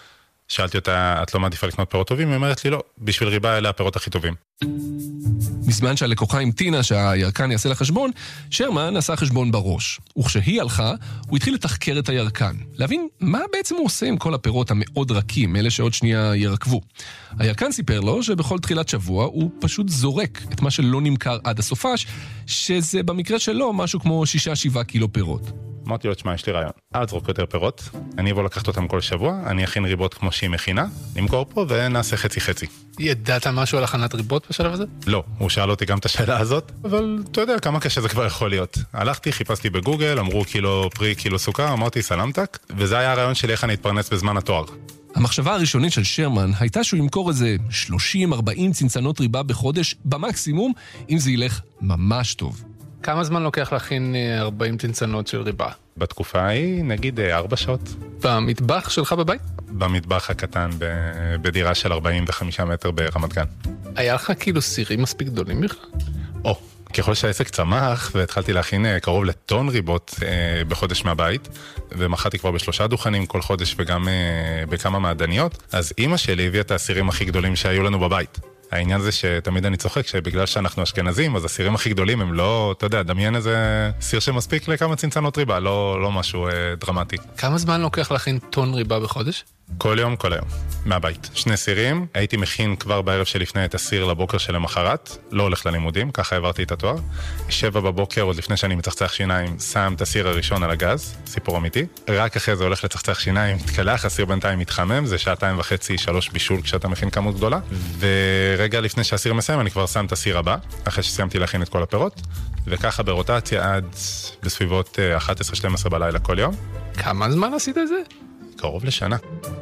שאלתי אותה, את לא מעדיפה לקנות פירות טובים? היא אומרת לי, לא, בשביל ריבה אלה הפירות הכי טובים.
בזמן שהלקוחה המתינה שהירקן יעשה לה חשבון, שרמן עשה חשבון בראש. וכשהיא הלכה, הוא התחיל לתחקר את הירקן, להבין מה בעצם הוא עושה עם כל הפירות המאוד רכים, אלה שעוד שנייה ירקבו. הירקן סיפר לו שבכל תחילת שבוע הוא פשוט זורק את מה שלא נמכר עד הסופש, שזה במקרה שלו משהו כמו שישה שבעה קילו פירות.
אמרתי לו, תשמע, יש לי רעיון. אל תזרוק יותר פירות, אני אבוא לקחת אותם כל שבוע, אני אכין ריבות כמו שהיא מכינה, נמכור פה ונעשה חצי חצי.
ידעת משהו על הכנת ריבות בשלב הזה?
לא, הוא שאל אותי גם את השאלה הזאת, אבל אתה יודע כמה קשה זה כבר יכול להיות. הלכתי, חיפשתי בגוגל, אמרו קילו פרי, קילו סוכר, אמרתי סלמתק, וזה היה הרעיון שלי איך אני אתפרנס בזמן התואר.
המחשבה הראשונית של שרמן הייתה שהוא ימכור איזה שלושים ארבעים צנצנות ריבה בחודש במקסימום, אם זה ילך ממש טוב.
כמה זמן לוקח להכין ארבעים צנצנות של ריבה?
בתקופה ההיא, נגיד ארבע שעות.
במטבח שלך בבית?
במטבח הקטן, בדירה של ארבעים וחמישה מטר ברמת גן.
היה לך כאילו סירים מספיק גדולים בכלל?
או, ככל שהעסק צמח, והתחלתי להכין קרוב לטון ריבות אה, בחודש מהבית, ומחאתי כבר בשלושה דוכנים כל חודש וגם אה, בכמה מעדניות, אז אמא שלי הביאה את הסירים הכי גדולים שהיו לנו בבית. העניין זה שתמיד אני צוחק שבגלל שאנחנו אשכנזים, אז הסירים הכי גדולים הם לא, אתה יודע, דמיין איזה סיר שמספיק לכמה צנצנות ריבה, לא, לא משהו אה, דרמטי.
כמה זמן לוקח להכין טון ריבה בחודש?
כל יום, כל היום, מהבית. שני סירים, הייתי מכין כבר בערב שלפני את הסיר לבוקר של המחרת, לא הולך ללימודים, ככה העברתי את התואר. שבע בבוקר, עוד לפני שאני מצחצח שיניים, שם את הסיר הראשון על הגז, סיפור אמיתי. רק אחרי זה הולך לצחצח שיניים, מתקלח, הסיר בינתיים מתחמם, זה שעתיים וחצי, שלוש בישול כשאתה מכין כמות גדולה. ורגע לפני שהסיר מסיים, אני כבר שם את הסיר הבא, אחרי שסיימתי להכין את כל הפירות, וככה ברוטציה עד בסביבות אחת עשרה שתים עשרה בלילה כל יום.
כמה זמן עשית את זה?
קרוב לשנה.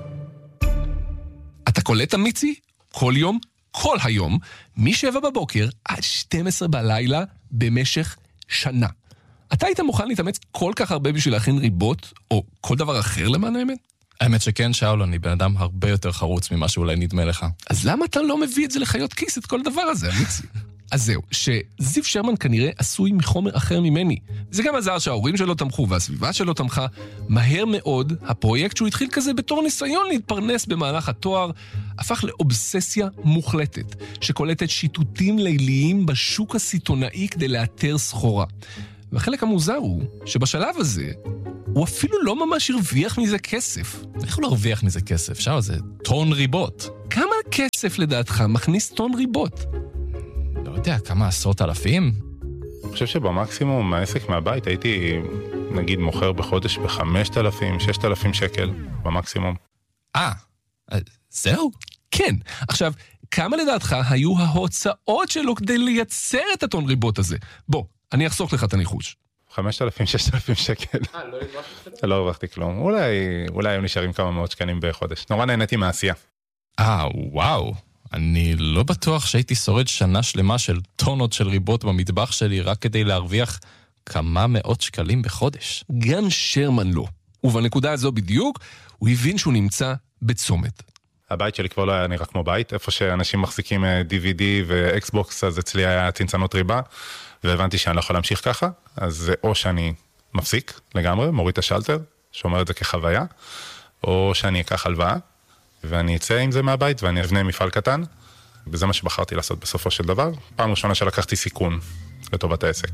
אתה קולט אמיצי? כל יום, כל היום, משבע בבוקר עד שתים עשרה בלילה במשך שנה. אתה היית מוכן להתאמץ כל כך הרבה בשביל להכין ריבות, או כל דבר אחר למען האמת?
האמת שכן, שאול, אני בן אדם הרבה יותר חרוץ ממה שאולי נדמה לך.
אז למה אתה לא מביא את זה לחיות כיס, את כל הדבר הזה, אמיצי? אז זהו, שזיו שרמן כנראה עשוי מחומר אחר ממני. זה גם עזר שההורים שלו תמכו והסביבה שלו תמכה. מהר מאוד, הפרויקט שהוא התחיל כזה בתור ניסיון להתפרנס במהלך התואר, הפך לאובססיה מוחלטת, שקולטת שיטוטים ליליים בשוק הסיטונאי כדי לאתר סחורה. והחלק המוזר הוא שבשלב הזה, הוא אפילו לא ממש הרוויח מזה כסף.
איך הוא לא הרוויח מזה כסף? שאול, זה טון ריבות.
כמה כסף לדעתך מכניס טון ריבות?
לא יודע, כמה עשרות אלפים?
אני חושב שבמקסימום העסק מהבית הייתי, נגיד, מוכר בחודש ב-חמשת אלפים, ששת אלפים שקל, במקסימום.
אה, זהו?
כן. עכשיו, כמה לדעתך היו ההוצאות שלו כדי לייצר את הטון ריבות הזה? בוא, אני אחסוך לך את הניחוש.
חמשת אלפים, ששת אלפים שקל.
אה, לא הרווחת?
לא הרווחתי כלום. אולי, אולי היו נשארים כמה מאות שקלים בחודש. נורא נהניתי מהעשייה.
אה, וואו. אני לא בטוח שהייתי שורד שנה שלמה של טונות של ריבות במטבח שלי רק כדי להרוויח כמה מאות שקלים בחודש.
גם שרמן לא. ובנקודה הזו בדיוק, הוא הבין שהוא נמצא בצומת.
הבית שלי כבר לא היה נראה כמו בית, איפה שאנשים מחזיקים די וי די ואקסבוקס, אז אצלי היה צנצנות ריבה, והבנתי שאני לא יכול להמשיך ככה, אז או שאני מפסיק לגמרי, מוריד את השלטר, שאומר את זה כחוויה, או שאני אקח הלוואה, ואני אצא עם זה מהבית, ואני אבנה מפעל קטן, וזה מה שבחרתי לעשות בסופו של דבר. פעם ראשונה שלקחתי סיכון לטובת העסק.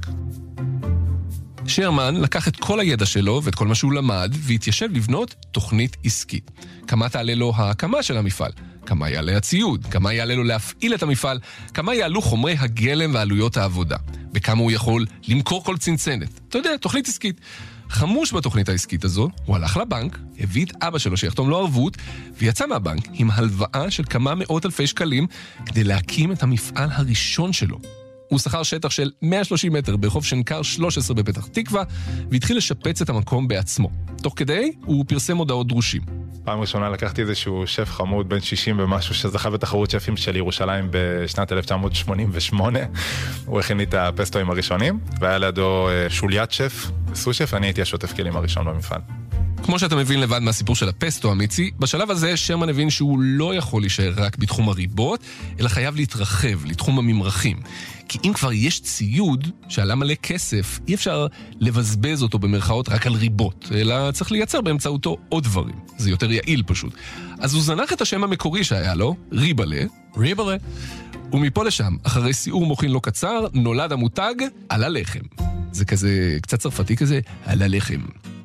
שרמן לקח את כל הידע שלו ואת כל מה שהוא למד, והתיישב לבנות תוכנית עסקית. כמה תעלה לו ההקמה של המפעל? כמה יעלה הציוד? כמה יעלה לו להפעיל את המפעל? כמה יעלו חומרי הגלם ועלויות העבודה? בכמה הוא יכול למכור כל צנצנת? אתה יודע, תוכנית עסקית. חמוש בתוכנית העסקית הזו, הוא הלך לבנק, הביא את אבא שלו שיחתום לו ערבות, ויצא מהבנק עם הלוואה של כמה מאות אלפי שקלים, כדי להקים את המפעל הראשון שלו. הוא שכר שטח של מאה ושלושים מטר ברחוב שנקר שלוש עשרה בפתח תקווה, והתחיל לשפץ את המקום בעצמו. תוך כדי, הוא פרסם הודעות דרושים.
פעם ראשונה לקחתי איזשהו שף חמוד בן שישים ומשהו שזכה בתחרות שפים של ירושלים בשנת אלף תשע מאות שמונים ושמונה. הוא הכין לי את הפסטואים הראשונים, והיה לידו שוליית שף, סו שף, אני הייתי השוטף כלים הראשון במפעל.
כמו שאתה מבין לבד מהסיפור של הפסטו המיצי, בשלב הזה שרמן הבין שהוא לא יכול להישאר רק בתחום הריבות, אלא חייב להתרחב לתחום הממרחים. כי אם כבר יש ציוד שעלה מלא כסף, אי אפשר לבזבז אותו במרכאות רק על ריבות, אלא צריך לייצר באמצעותו עוד דברים. זה יותר יעיל פשוט. אז הוא זנח את השם המקורי שהיה לו, ריבלה.
ריבלה.
ומפה לשם, אחרי סיעור מוחין לא קצר, נולד המותג על הלחם. זה כזה, קצת צרפתי כזה, על הלחם.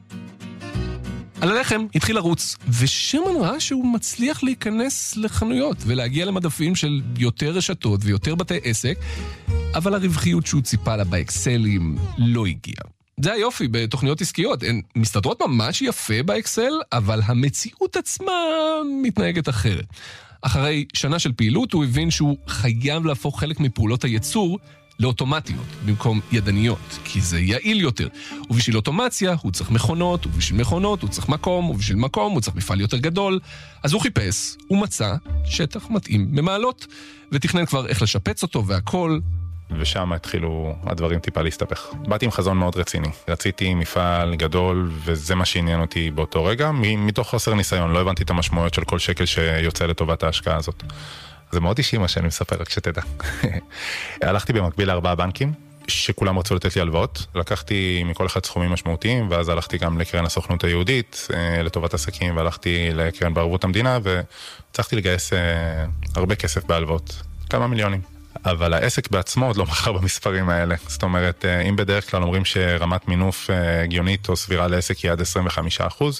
על הלחם התחיל לרוץ, ושרמן ראה שהוא מצליח להיכנס לחנויות ולהגיע למדפים של יותר רשתות ויותר בתי עסק, אבל הרווחיות שהוא ציפה לה באקסלים לא הגיעה. זה היופי בתוכניות עסקיות, הן מסתדרות ממש יפה באקסל, אבל המציאות עצמה מתנהגת אחרת. אחרי שנה של פעילות הוא הבין שהוא חייב להפוך חלק מפעולות הייצור לאוטומטיות, במקום ידניות, כי זה יעיל יותר. ובשביל אוטומציה הוא צריך מכונות, ובשביל מכונות הוא צריך מקום, ובשביל מקום הוא צריך מפעל יותר גדול. אז הוא חיפש, הוא מצא שטח מתאים במעלות, ותכנן כבר איך לשפץ אותו והכל.
ושם התחילו הדברים טיפה להסתפך. באתי עם חזון מאוד רציני. רציתי מפעל גדול, וזה מה שעניין אותי באותו רגע. מתוך חוסר ניסיון, לא הבנתי את המשמעויות של כל שקל שיוצא לטובת ההשקעה הזאת. זה מאוד אישי מה שאני מספר, רק שתדע. הלכתי במקביל לארבעה בנקים, שכולם רצו לתת לי הלוואות. לקחתי מכל אחד סכומים משמעותיים, ואז הלכתי גם לקרן הסוכנות היהודית, לטובת עסקים, והלכתי לקרן בערבות המדינה, וצריכתי לגייס הרבה כסף בהלוואות. כמה מיליונים. אבל העסק בעצמו עוד לא מחר במספרים האלה. זאת אומרת, אם בדרך כלל אומרים שרמת מינוף הגיונית או סבירה לעסק היא עד עשרים וחמישה אחוז,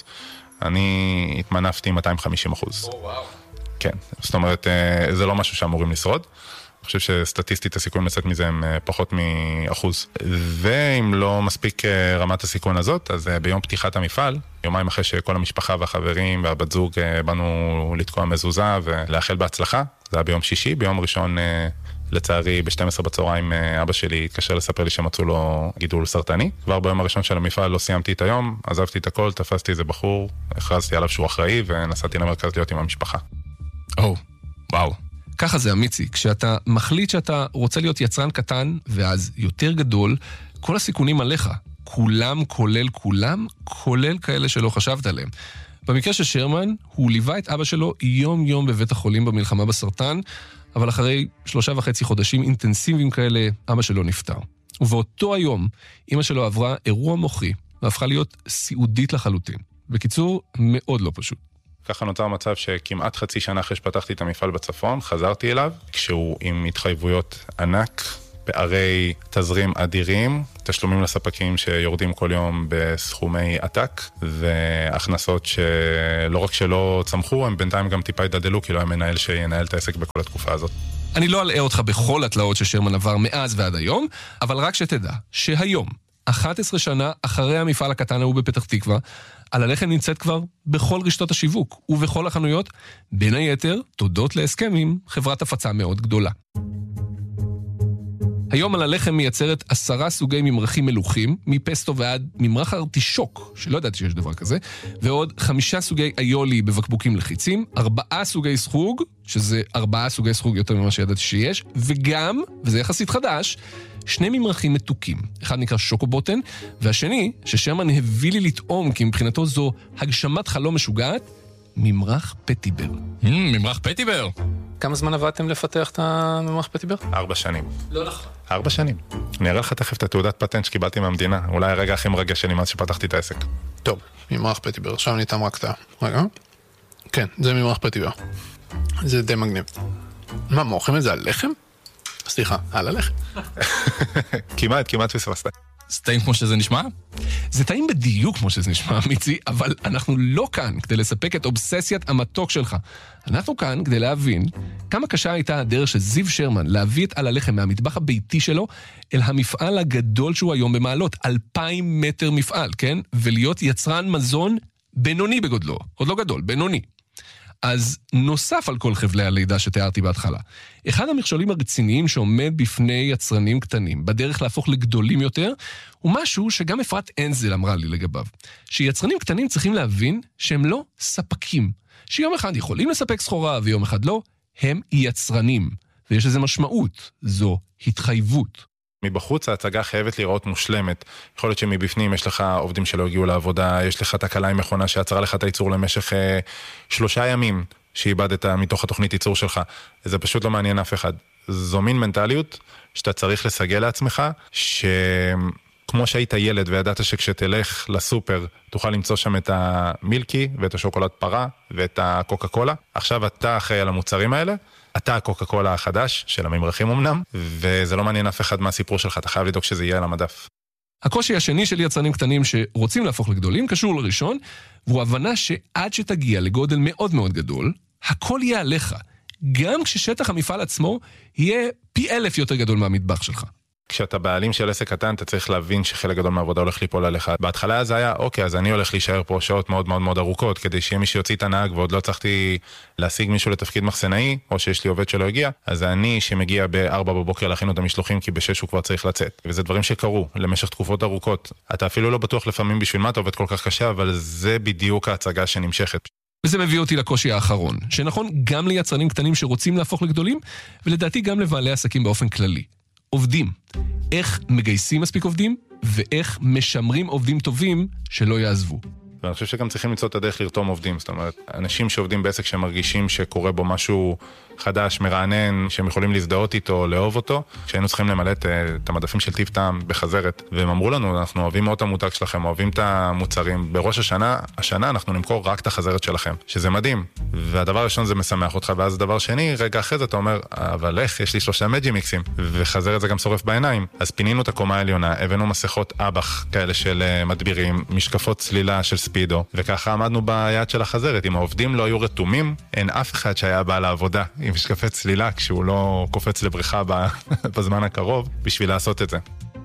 אני התמנפתי מאתיים וחמישים אחוז. או, וואו. כן, זאת אומרת, זה לא משהו שאמורים לשרוד. אני חושב שסטטיסטית הסיכון לצאת מזה הם פחות מאחוז. ואם לא מספיק רמת הסיכון הזאת, אז ביום פתיחת המפעל, יומיים אחרי שכל המשפחה והחברים והבת זוג באנו לתקוע מזוזה ולאחל בהצלחה, זה היה ביום שישי, ביום ראשון, לצערי, ב-שתים עשרה בצהריים אבא שלי התקשר לספר לי שמצאו לו גידול סרטני. כבר ביום הראשון של המפעל לא סיימתי את היום, עזבתי את הכל, תפסתי איזה בחור, הכרזתי עליו שהוא אחראי ונסעתי למרכז להיות עם המשפחה.
או, וואו. ככה זה אמיצי, כשאתה מחליט שאתה רוצה להיות יצרן קטן ואז יותר גדול, כל הסיכונים עליך, כולם כולל כולם, כולל כאלה שלא חשבת עליהם. במקרה של שרמן, הוא ליווה את אבא שלו יום יום בבית החולים במלחמה בסרטן, אבל אחרי שלושה וחצי חודשים אינטנסיביים כאלה, אבא שלו נפטר. ובאותו היום, אמא שלו עברה אירוע מוחי, והפכה להיות סיעודית לחלוטין. בקיצור, מאוד לא פשוט.
ככה נוצר מצב שכמעט חצי שנה אחרי שפתחתי את המפעל בצפון, חזרתי אליו, כשהוא עם התחייבויות ענק, פערי תזרים אדירים, תשלומים לספקים שיורדים כל יום בסכומי עתק, והכנסות שלא רק שלא צמחו, הם בינתיים גם טיפה ידדלו, כי לא היה מנהל שינהל את העסק בכל התקופה הזאת.
אני לא אלאה אותך בכל התלאות ששרמן עבר מאז ועד היום, אבל רק שתדע שהיום, אחת עשרה שנה אחרי המפעל הקטן ההוא בפתח תקווה, על הלחם נמצאת כבר בכל רשתות השיווק ובכל החנויות, בין היתר תודות להסכם עם חברת הפצה מאוד גדולה. היום על הלחם מייצרת עשרה סוגי ממרחים מלוכים, מפסטו ועד ממרח ארטישוק, שלא ידעתי שיש דבר כזה, ועוד חמישה סוגי איולי בבקבוקים לחיצים, ארבעה סוגי סחוג, שזה ארבעה סוגי סחוג יותר ממה שידעתי שיש, וגם, וזה יחסית חדש, שני ממרחים מתוקים. אחד נקרא שוקובוטן, והשני, ששרמן הביא לי לטעום, כי מבחינתו זו הגשמת חלום משוגעת, ממרח פטיבר.
ממרח פטיבר?
כמה זמן עבדתם לפתח את הממרח פטיבר?
ארבע שנים.
לא נכון.
ארבע שנים. אני אראה לך תכף את התעודת פטנט שקיבלתי מהמדינה. אולי הרגע הכי מרגש שלי מאז שפתחתי את העסק.
טוב, ממרח פטיבר. עכשיו ניתן רק את ה... רגע. כן, זה ממרח פטיבר. זה די מגניב. מה, מורחים את זה על לחם? סליחה, על הלחם.
כמעט, כמעט פספסת.
זה טעים כמו שזה נשמע?
זה טעים בדיוק כמו שזה נשמע, מיצי, אבל אנחנו לא כאן כדי לספק את אובססיית המתוק שלך. אנחנו כאן כדי להבין כמה קשה הייתה הדרך של זיו שרמן להביא את על הלחם מהמטבח הביתי שלו אל המפעל הגדול שהוא היום במעלות, אלפיים מטר מפעל, כן? ולהיות יצרן מזון בינוני בגודלו, עוד לא גדול, בינוני. אז נוסף על כל חבלי הלידה שתיארתי בהתחלה, אחד המכשולים הרציניים שעומד בפני יצרנים קטנים, בדרך להפוך לגדולים יותר, הוא משהו שגם אפרת אנזל אמרה לי לגביו, שיצרנים קטנים צריכים להבין שהם לא ספקים, שיום אחד יכולים לספק סחורה ויום אחד לא, הם יצרנים, ויש לזה משמעות, זו התחייבות.
מבחוץ ההצגה חייבת לראות מושלמת. יכול להיות שמבפנים יש לך עובדים שלא הגיעו לעבודה, יש לך תקלה עם מכונה שעצרה לך את הייצור למשך אה, שלושה ימים שאיבדת מתוך התוכנית ייצור שלך. זה פשוט לא מעניין אף אחד. זו מין מנטליות שאתה צריך לסגל לעצמך, שכמו שהיית ילד וידעת שכשתלך לסופר תוכל למצוא שם את המילקי ואת השוקולד פרה ואת הקוקה קולה. עכשיו אתה אחראי על המוצרים האלה, אתה הקוקה קולה החדש של הממרחים אמנם, וזה לא מעניין אף אחד מהסיפור שלך, אתה חייב לדאוג שזה יהיה על המדף.
הקושי השני של יצרנים קטנים שרוצים להפוך לגדולים קשור לראשון, והוא הבנה שעד שתגיע לגודל מאוד מאוד גדול, הכל יהיה עליך. גם כששטח המפעל עצמו יהיה פי אלף יותר גדול מהמטבח שלך.
כשאתה בעלים של עסק קטן, אתה צריך להבין שחלק גדול מהעבודה הולך ליפול עליך. בהתחלה זה היה, אוקיי, אז אני הולך להישאר פה שעות מאוד מאוד מאוד ארוכות, כדי שיהיה מי שיוציא את הנהג, ועוד לא צריכתי להשיג מישהו לתפקיד מחסנאי, או שיש לי עובד שלא הגיע, אז אני שמגיע בארבע בבוקר להכין את המשלוחים, כי בשש הוא כבר צריך לצאת. וזה דברים שקרו למשך תקופות ארוכות. אתה אפילו לא בטוח לפעמים בשביל מה אתה עובד כל כך קשה, אבל זה בדיוק ההצגה שנמשכת.
וזה מביא אותי לקושי האחרון, שנכון גם ליצרנים קטנים שרוצים להפוך לגדולים, ולדעתי גם לבעלי עסקים באופן כללי. עובדים. איך מגייסים מספיק עובדים, ואיך משמרים עובדים טובים שלא יעזבו.
ואני חושב שגם צריכים למצוא את הדרך לרתום עובדים. זאת אומרת, אנשים שעובדים בעסק שמרגישים שקורה בו משהו חדש, מרענן, שהם יכולים להזדהות איתו, לאהוב אותו, כשהיינו צריכים למלא את המדפים של טיב טעם בחזרת. והם אמרו לנו, אנחנו אוהבים מאוד את המותג שלכם, אוהבים את המוצרים. בראש השנה, השנה אנחנו נמכור רק את החזרת שלכם, שזה מדהים. והדבר הראשון זה משמח אותך, ואז הדבר שני, רגע אחרי זה אתה אומר, אבל איך, יש לי שלושה מג'י מיקסים, וחזרת זה גם שורף בעיניים. אז פינינו את הקומה העליונה, הבאנו מסכות אבח כאלה של מדבירים, משקפות צלילה של ספידו, וככה עמדנו ביד של החזרת. אם העובדים לא היו רתומים, אין אף אחד שהיה בא לעבודה עם משקפי צלילה כשהוא לא קופץ לבריכה בזמן הקרוב בשביל לעשות את זה.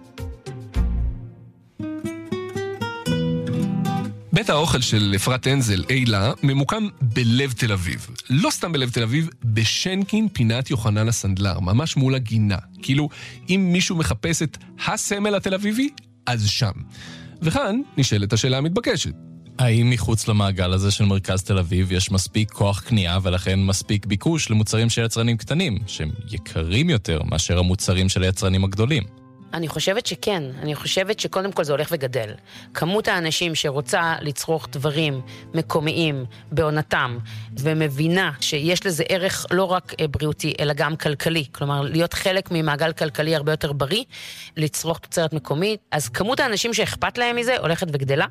בית האוכל של אפרת אנזל, אילה, ממוקם בלב תל אביב. לא סתם בלב תל אביב, בשנקין פינת יוחנן הסנדלר, ממש מול הגינה. כאילו, אם מישהו מחפש את הסמל התל אביבי, אז שם. וכאן נשאלת השאלה המתבקשת.
האם מחוץ למעגל הזה של מרכז תל אביב יש מספיק כוח קנייה ולכן מספיק ביקוש למוצרים של יצרנים קטנים, שהם יקרים יותר מאשר המוצרים של היצרנים הגדולים?
אני חושבת שכן, אני חושבת שקודם כל זה הולך וגדל. כמות האנשים שרוצה לצרוך דברים מקומיים בעונתם, ומבינה שיש לזה ערך לא רק בריאותי, אלא גם כלכלי. כלומר, להיות חלק ממעגל כלכלי הרבה יותר בריא, לצרוך תוצרת מקומית. אז כמות האנשים שאכפת להם מזה הולכת וגדלה,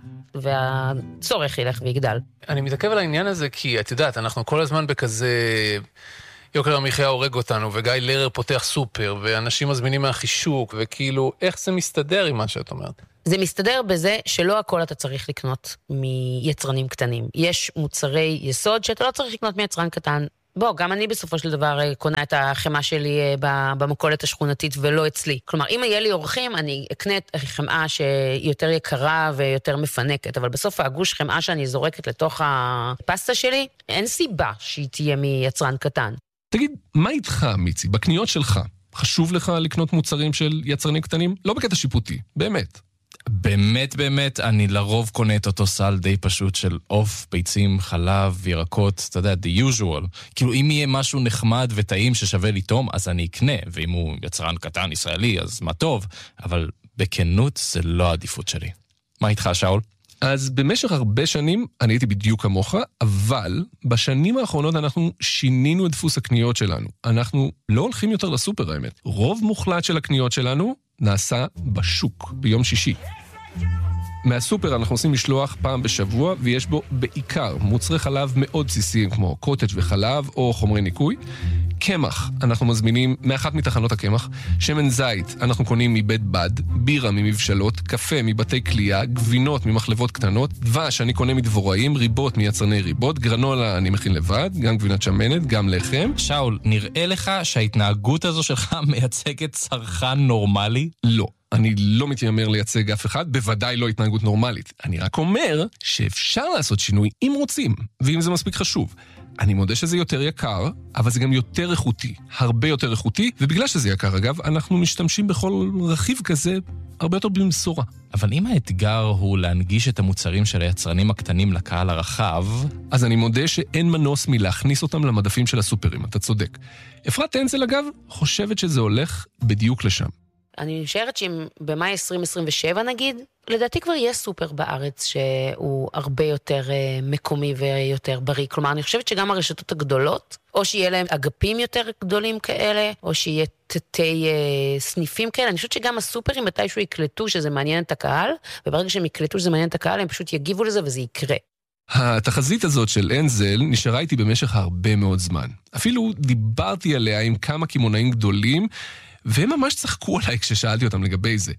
והצורך ילך ויגדל.
אני מתעכב על העניין הזה כי, את יודעת, אנחנו כל הזמן בכזה... יוקר המחיה הורג אותנו, וגיא לרר פותח סופר, ואנשים מזמינים מהחישוק, וכאילו, איך זה מסתדר עם מה שאת אומרת?
זה מסתדר בזה שלא הכל אתה צריך לקנות מיצרנים קטנים. יש מוצרי יסוד שאתה לא צריך לקנות מיצרן קטן. בוא, גם אני בסופו של דבר קונה את החמה שלי במכולת השכונתית ולא אצלי. כלומר, אם יהיה לי אורחים, אני אקנה את חמאה שהיא יותר יקרה ויותר מפנקת, אבל בסוף הגוש חמאה שאני זורקת לתוך הפסטה שלי, אין סיבה שהיא תהיה מיצרן קטן.
תגיד, מה איתך, מיצי? בקניות שלך, חשוב לך לקנות מוצרים של יצרנים קטנים? לא בקטע שיפוטי, באמת.
באמת, באמת, אני לרוב קונה את אותו סל די פשוט של אוף, ביצים, חלב, ירקות, אתה יודע, the usual. כאילו, אם יהיה משהו נחמד וטעים ששווה לטעום, אז אני אקנה, ואם הוא יצרן קטן ישראלי, אז מה טוב, אבל בכנות זה לא העדיפות שלי. מה איתך, שאול?
אז במשך הרבה שנים אני הייתי בדיוק כמוך, אבל בשנים האחרונות אנחנו שינינו את דפוס הקניות שלנו. אנחנו לא הולכים יותר לסופר, האמת. רוב מוחלט של הקניות שלנו נעשה בשוק, ביום שישי. מהסופר אנחנו עושים משלוח פעם בשבוע, ויש בו בעיקר מוצרי חלב מאוד בסיסיים, כמו קוטג' וחלב או חומרי ניקוי. קמח, אנחנו מזמינים מאחת מתחנות הקמח, שמן זית, אנחנו קונים מבית בד, בירה ממבשלות, קפה מבתי קלייה, גבינות ממחלבות קטנות, דבש אני קונה מדבוראים, ריבות מיצרני ריבות, גרנולה אני מכין לבד, גם גבינת שמנת, גם לחם.
שאול, נראה לך שההתנהגות הזו שלך מייצגת צרכן נורמלי?
לא. אני לא מתיימר לייצג אף אחד, בוודאי לא התנהגות נורמלית. אני רק אומר שאפשר לעשות שינוי אם רוצים, ואם זה מספיק חשוב. אני מודה שזה יותר יקר, אבל זה גם יותר איכותי, הרבה יותר איכותי, ובגלל שזה יקר אגב, אנחנו משתמשים בכל רכיב כזה הרבה יותר במשורה.
אבל אם האתגר הוא להנגיש את המוצרים של היצרנים הקטנים לקהל הרחב,
אז אני מודה שאין מנוס מלהכניס אותם למדפים של הסופרים, אתה צודק. אפרת אנזל אגב חושבת שזה הולך בדיוק לשם.
אני משערת שאם במאי עשרים עשרים ושבע נגיד, לדעתי כבר יש סופר בארץ שהוא הרבה יותר מקומי ויותר בריא. כלומר, אני חושבת שגם הרשתות הגדולות, או שיהיה להם אגפים יותר גדולים כאלה, או שיהיה תתי סניפים כאלה. אני חושבת שגם הסופרים מתישהו יקלטו שזה מעניין את הקהל, וברגע שהם יקלטו שזה מעניין את הקהל, הם פשוט יגיבו לזה וזה יקרה.
התחזית הזאת של אנזל נשארה איתי במשך הרבה מאוד זמן. אפילו דיברתי עליה עם כמה כימונאים גדולים, והם ממש צחקו עליי כששאלתי אותם לגבי זה.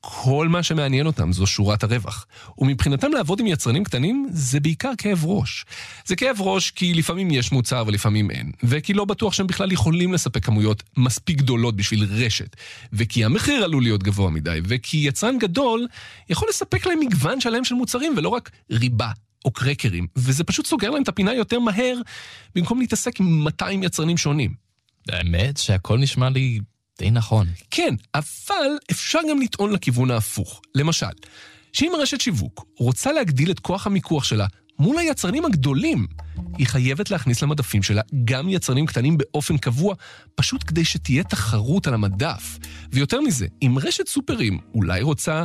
כל מה שמעניין אותם זו שורת הרווח. ומבחינתם לעבוד עם יצרנים קטנים זה בעיקר כאב ראש. זה כאב ראש כי לפעמים יש מוצר ולפעמים אין, וכי לא בטוח שהם בכלל יכולים לספק כמויות מספיק גדולות בשביל רשת, וכי המחיר עלול להיות גבוה מדי, וכי יצרן גדול יכול לספק להם מגוון שלם של מוצרים ולא רק ריבה או קרקרים, וזה פשוט סוגר להם את הפינה יותר מהר במקום להתעסק עם מאתיים יצרנים שונים.
האמת שהכל נשמע לי די נכון.
כן, אבל אפשר גם לטעון לכיוון ההפוך. למשל, שאם רשת שיווק רוצה להגדיל את כוח המיקוח שלה מול היצרנים הגדולים, היא חייבת להכניס למדפים שלה גם יצרנים קטנים באופן קבוע, פשוט כדי שתהיה תחרות על המדף. ויותר מזה, אם רשת סופרים אולי רוצה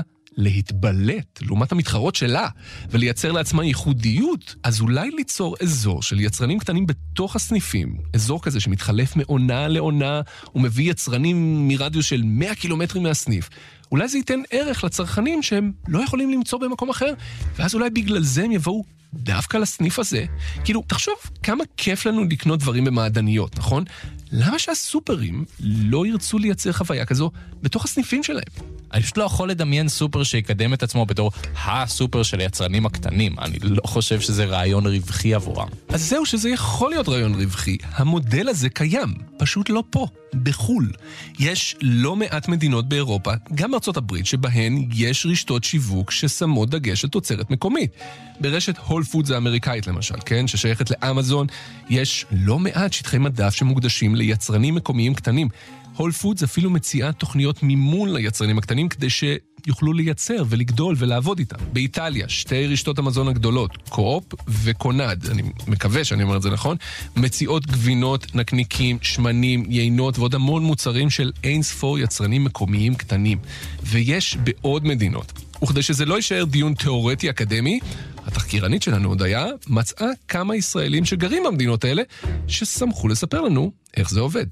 להתבלט לעומת המתחרות שלה ולייצר לעצמה ייחודיות, אז אולי ליצור אזור של יצרנים קטנים בתוך הסניפים, אזור כזה שמתחלף מעונה לעונה ומביא יצרנים מרדיוס של מאה קילומטרים מהסניף. אולי זה ייתן ערך לצרכנים שהם לא יכולים למצוא במקום אחר, ואז אולי בגלל זה הם יבואו דווקא לסניף הזה. כאילו, תחשוב כמה כיף לנו לקנות דברים במעדניות, נכון? למה שהסופרים לא ירצו לייצר חוויה כזו בתוך הסניפים שלהם?
אני פשוט לא יכול לדמיין סופר שיקדם את עצמו בתור הסופר של היצרנים הקטנים. אני לא חושב שזה רעיון רווחי עבורם.
אז זהו שזה יכול להיות רעיון רווחי. המודל הזה קיים, פשוט לא פה, בחול. יש לא מעט מדינות באירופה, גם בארצות הברית, שבהן יש רשתות שיווק ששמות דגש על תוצרת מקומית. ברשת הול פודס האמריקאית למשל, כן, ששייכת לאמזון, יש לא מעט שטחי מדף שמוקדשים ליצרנים מקומיים קטנים. הול פודס אפילו מציעה תוכניות מימון ליצרנים הקטנים כדי שיוכלו לייצר ולגדול ולעבוד איתם. באיטליה, שתי רשתות המזון הגדולות, קו-אופ וקונד, אני מקווה שאני אומר את זה נכון, מציעות גבינות, נקניקים, שמנים, יינות ועוד המון מוצרים של אין ספור יצרנים מקומיים קטנים. ויש בעוד מדינות. וכדי שזה לא יישאר דיון תיאורטי אקדמי, התחקירנית שלנו הודיה מצאה כמה ישראלים שגרים במדינות האלה ששמחו לספר לנו איך זה עובד.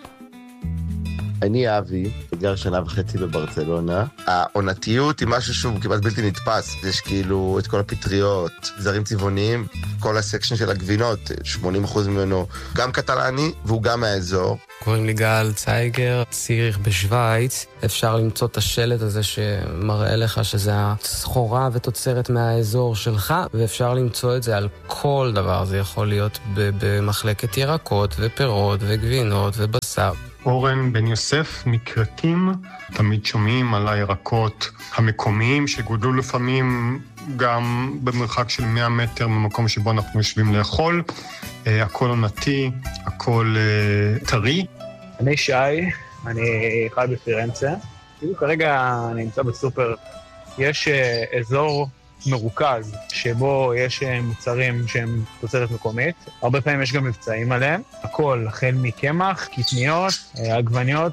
אני אבי, גר שנה וחצי בברצלונה. העונתיות היא משהו שהוא כמעט בלתי נתפס. יש כאילו את כל הפטריות, זרים צבעוניים, כל הסקשן של הגבינות, שמונים אחוז ממנו גם קטלני והוא גם מהאזור.
קוראים לי גל צייגר, ציריך בשוויץ. אפשר למצוא את השלט הזה שמראה לך שזה הסחורה ותוצרת מהאזור שלך, ואפשר למצוא את זה על כל דבר. זה יכול להיות במחלקת ירקות ופירות וגבינות ובשר.
אורן בן יוסף מקרטים, תמיד שומעים על הירקות המקומיים שגודלו לפעמים גם במרחק של מאה מטר ממקום שבו אנחנו יושבים לאכול. הכל עונתי, הכל טרי.
אני שי, אני חי בפירנצה. כאילו כרגע אני נמצא בסופר. יש אזור מרוכז שבו יש מוצרים שהם תוצרת מקומית. הרבה פעמים יש גם מבצעים עליהם. הכל, החל מקמח, קטניות, עגבניות.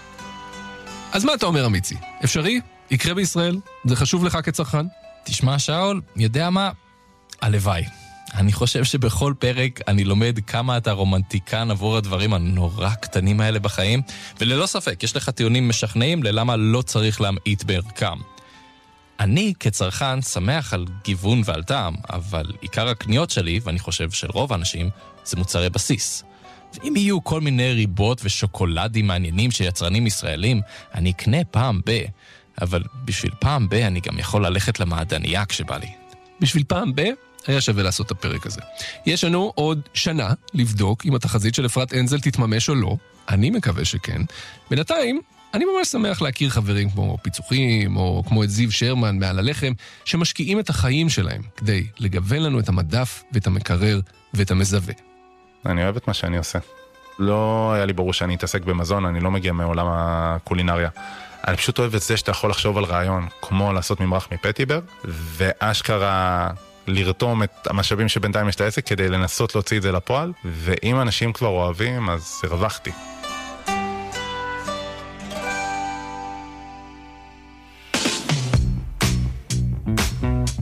אז מה אתה אומר, אמיצי? אפשרי? יקרה בישראל? זה חשוב לך כצרכן?
תשמע, שאול, יודע מה? הלוואי. אני חושב שבכל פרק אני לומד כמה אתה רומנטיקן עבור הדברים הנורא קטנים האלה בחיים, וללא ספק, יש לך טיעונים משכנעים ללמה לא צריך להמעיט בערכם. אני כצרכן שמח על גיוון ועל טעם, אבל עיקר הקניות שלי, ואני חושב של רוב האנשים, זה מוצרי בסיס. ואם יהיו כל מיני ריבות ושוקולדים מעניינים של יצרנים ישראלים, אני אקנה פעם ב, אבל בשביל פעם ב אני גם יכול ללכת למעדניה כשבא לי.
בשביל פעם ב היה שווה לעשות את הפרק הזה. יש לנו עוד שנה לבדוק אם התחזית של אפרת אנזל תתממש או לא. אני מקווה שכן. בינתיים, אני ממש שמח להכיר חברים כמו פיצוחים, או כמו את זיו שרמן מעל הלחם, שמשקיעים את החיים שלהם כדי לגוון לנו את המדף ואת המקרר ואת המזווה.
אני אוהב את מה שאני עושה. לא היה לי ברור שאני אתעסק במזון, אני לא מגיע מעולם הקולינריה. אני פשוט אוהב את זה שאתה יכול לחשוב על רעיון, כמו לעשות ממרח מפטיבר, ואשכרה לרתום את המשאבים שבינתיים יש את העסק כדי לנסות להוציא את זה לפועל, ואם אנשים כבר אוהבים, אז הרווחתי.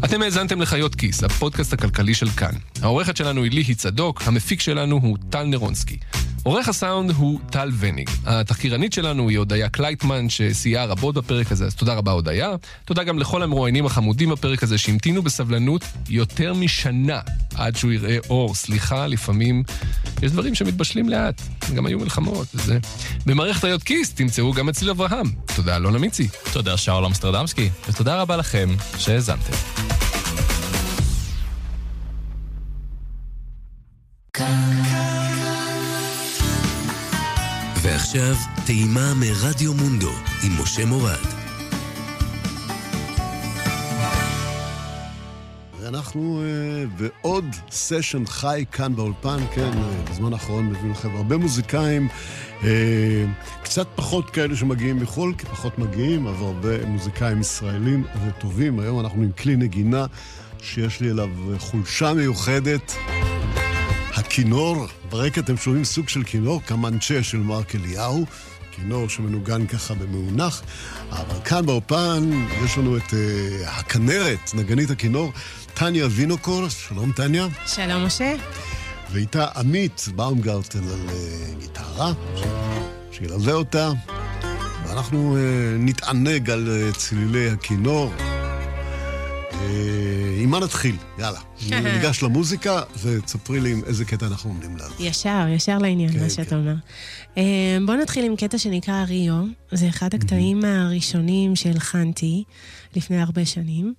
אתם האזנתם לחיות כיס, הפודקאסט הכלכלי של כאן. העורכת שלנו היא ליהי צדוק, המפיק שלנו הוא טל נרונסקי. עורך הסאונד הוא טל וניג. התחקירנית שלנו היא הודיה קלייטמן, שסייעה רבות בפרק הזה, אז תודה רבה הודיה. תודה גם לכל המרואיינים החמודים בפרק הזה, שהמתינו בסבלנות יותר משנה עד שהוא יראה אור. סליחה, לפעמים יש דברים שמתבשלים לאט. גם היו מלחמות וזה. במערכת חיות כיס תמצאו גם אצל אברהם. תודה אלון אמיצי.
תודה שאול אמסטרדמסקי. ותודה רבה לכם שהאזנתם.
ועכשיו, טעימה מרדיו מונדו עם משה מורד.
ואנחנו uh, בעוד סשן חי כאן באולפן, כן, uh, בזמן האחרון מביאים לכם הרבה מוזיקאים, uh, קצת פחות כאלה שמגיעים מחול, כי פחות מגיעים, אבל הרבה מוזיקאים ישראלים וטובים. היום אנחנו עם כלי נגינה שיש לי אליו חולשה מיוחדת, הכינור. ברקע אתם שומעים סוג של כינור, כמנצ'ה של מרק אליהו, כינור שמנוגן ככה במאונח, אבל כאן באופן יש לנו את uh, הכנרת, נגנית הכינור, טניה וינוקור. שלום טניה.
שלום משה.
ואיתה עמית באומגרטן על uh, גיטרה, שילווה אותה, ואנחנו uh, נתענג על uh, צלילי הכינור. עם מה נתחיל? יאללה. ניגש למוזיקה ותספרי לי עם איזה קטע אנחנו עומדים לה.
ישר, ישר לעניין, מה שאתה אומר. בוא נתחיל עם קטע שנקרא ריו. זה אחד הקטעים הראשונים שהלחנתי לפני הרבה שנים.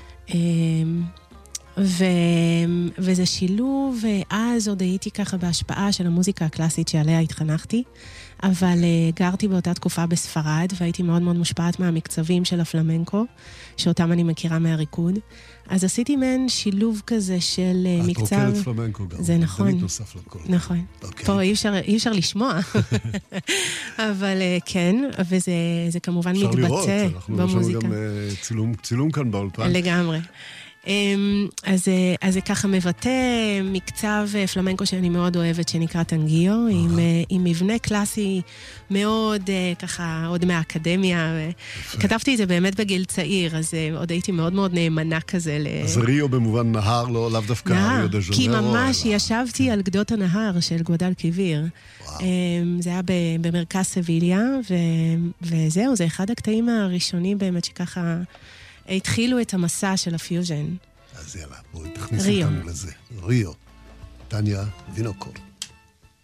וזה שילוב, אז עוד הייתי ככה בהשפעה של המוזיקה הקלאסית שעליה התחנכתי, אבל גרתי באותה תקופה בספרד, והייתי מאוד מאוד מושפעת מהמקצבים של הפלמנקו, שאותם אני מכירה מהריקוד. אז עשיתי מהן שילוב כזה של מקצב...
את רוקדת פלמנקו גם.
זה נכון.
דנית נוסף לכל.
נכון. פה אי אפשר, אי אפשר לשמוע. אבל כן, וזה כמובן מתבטא במוזיקה.
אפשר לראות, אנחנו יש לנו גם צילום, צילום כאן באולפן.
לגמרי. אז, אז זה ככה מבטא מקצב פלמנקו שאני מאוד אוהבת, שנקרא טנגיו, עם, עם מבנה קלאסי מאוד ככה עוד מהאקדמיה. כתבתי את זה באמת בגיל צעיר, אז עוד הייתי מאוד מאוד נאמנה כזה.
אז ריו במובן נהר, לא, לאו דווקא ריו דה ז'נרו.
כי ממש ישבתי על גדות הנהר של גואדל קיביר. זה היה במרכז סביליה, וזהו, זה אחד הקטעים הראשונים באמת שככה... התחילו את המסע של הפיוז'ן.
אז יאללה, בואי תכניס אותנו לזה. ריו, טניה וינוקור.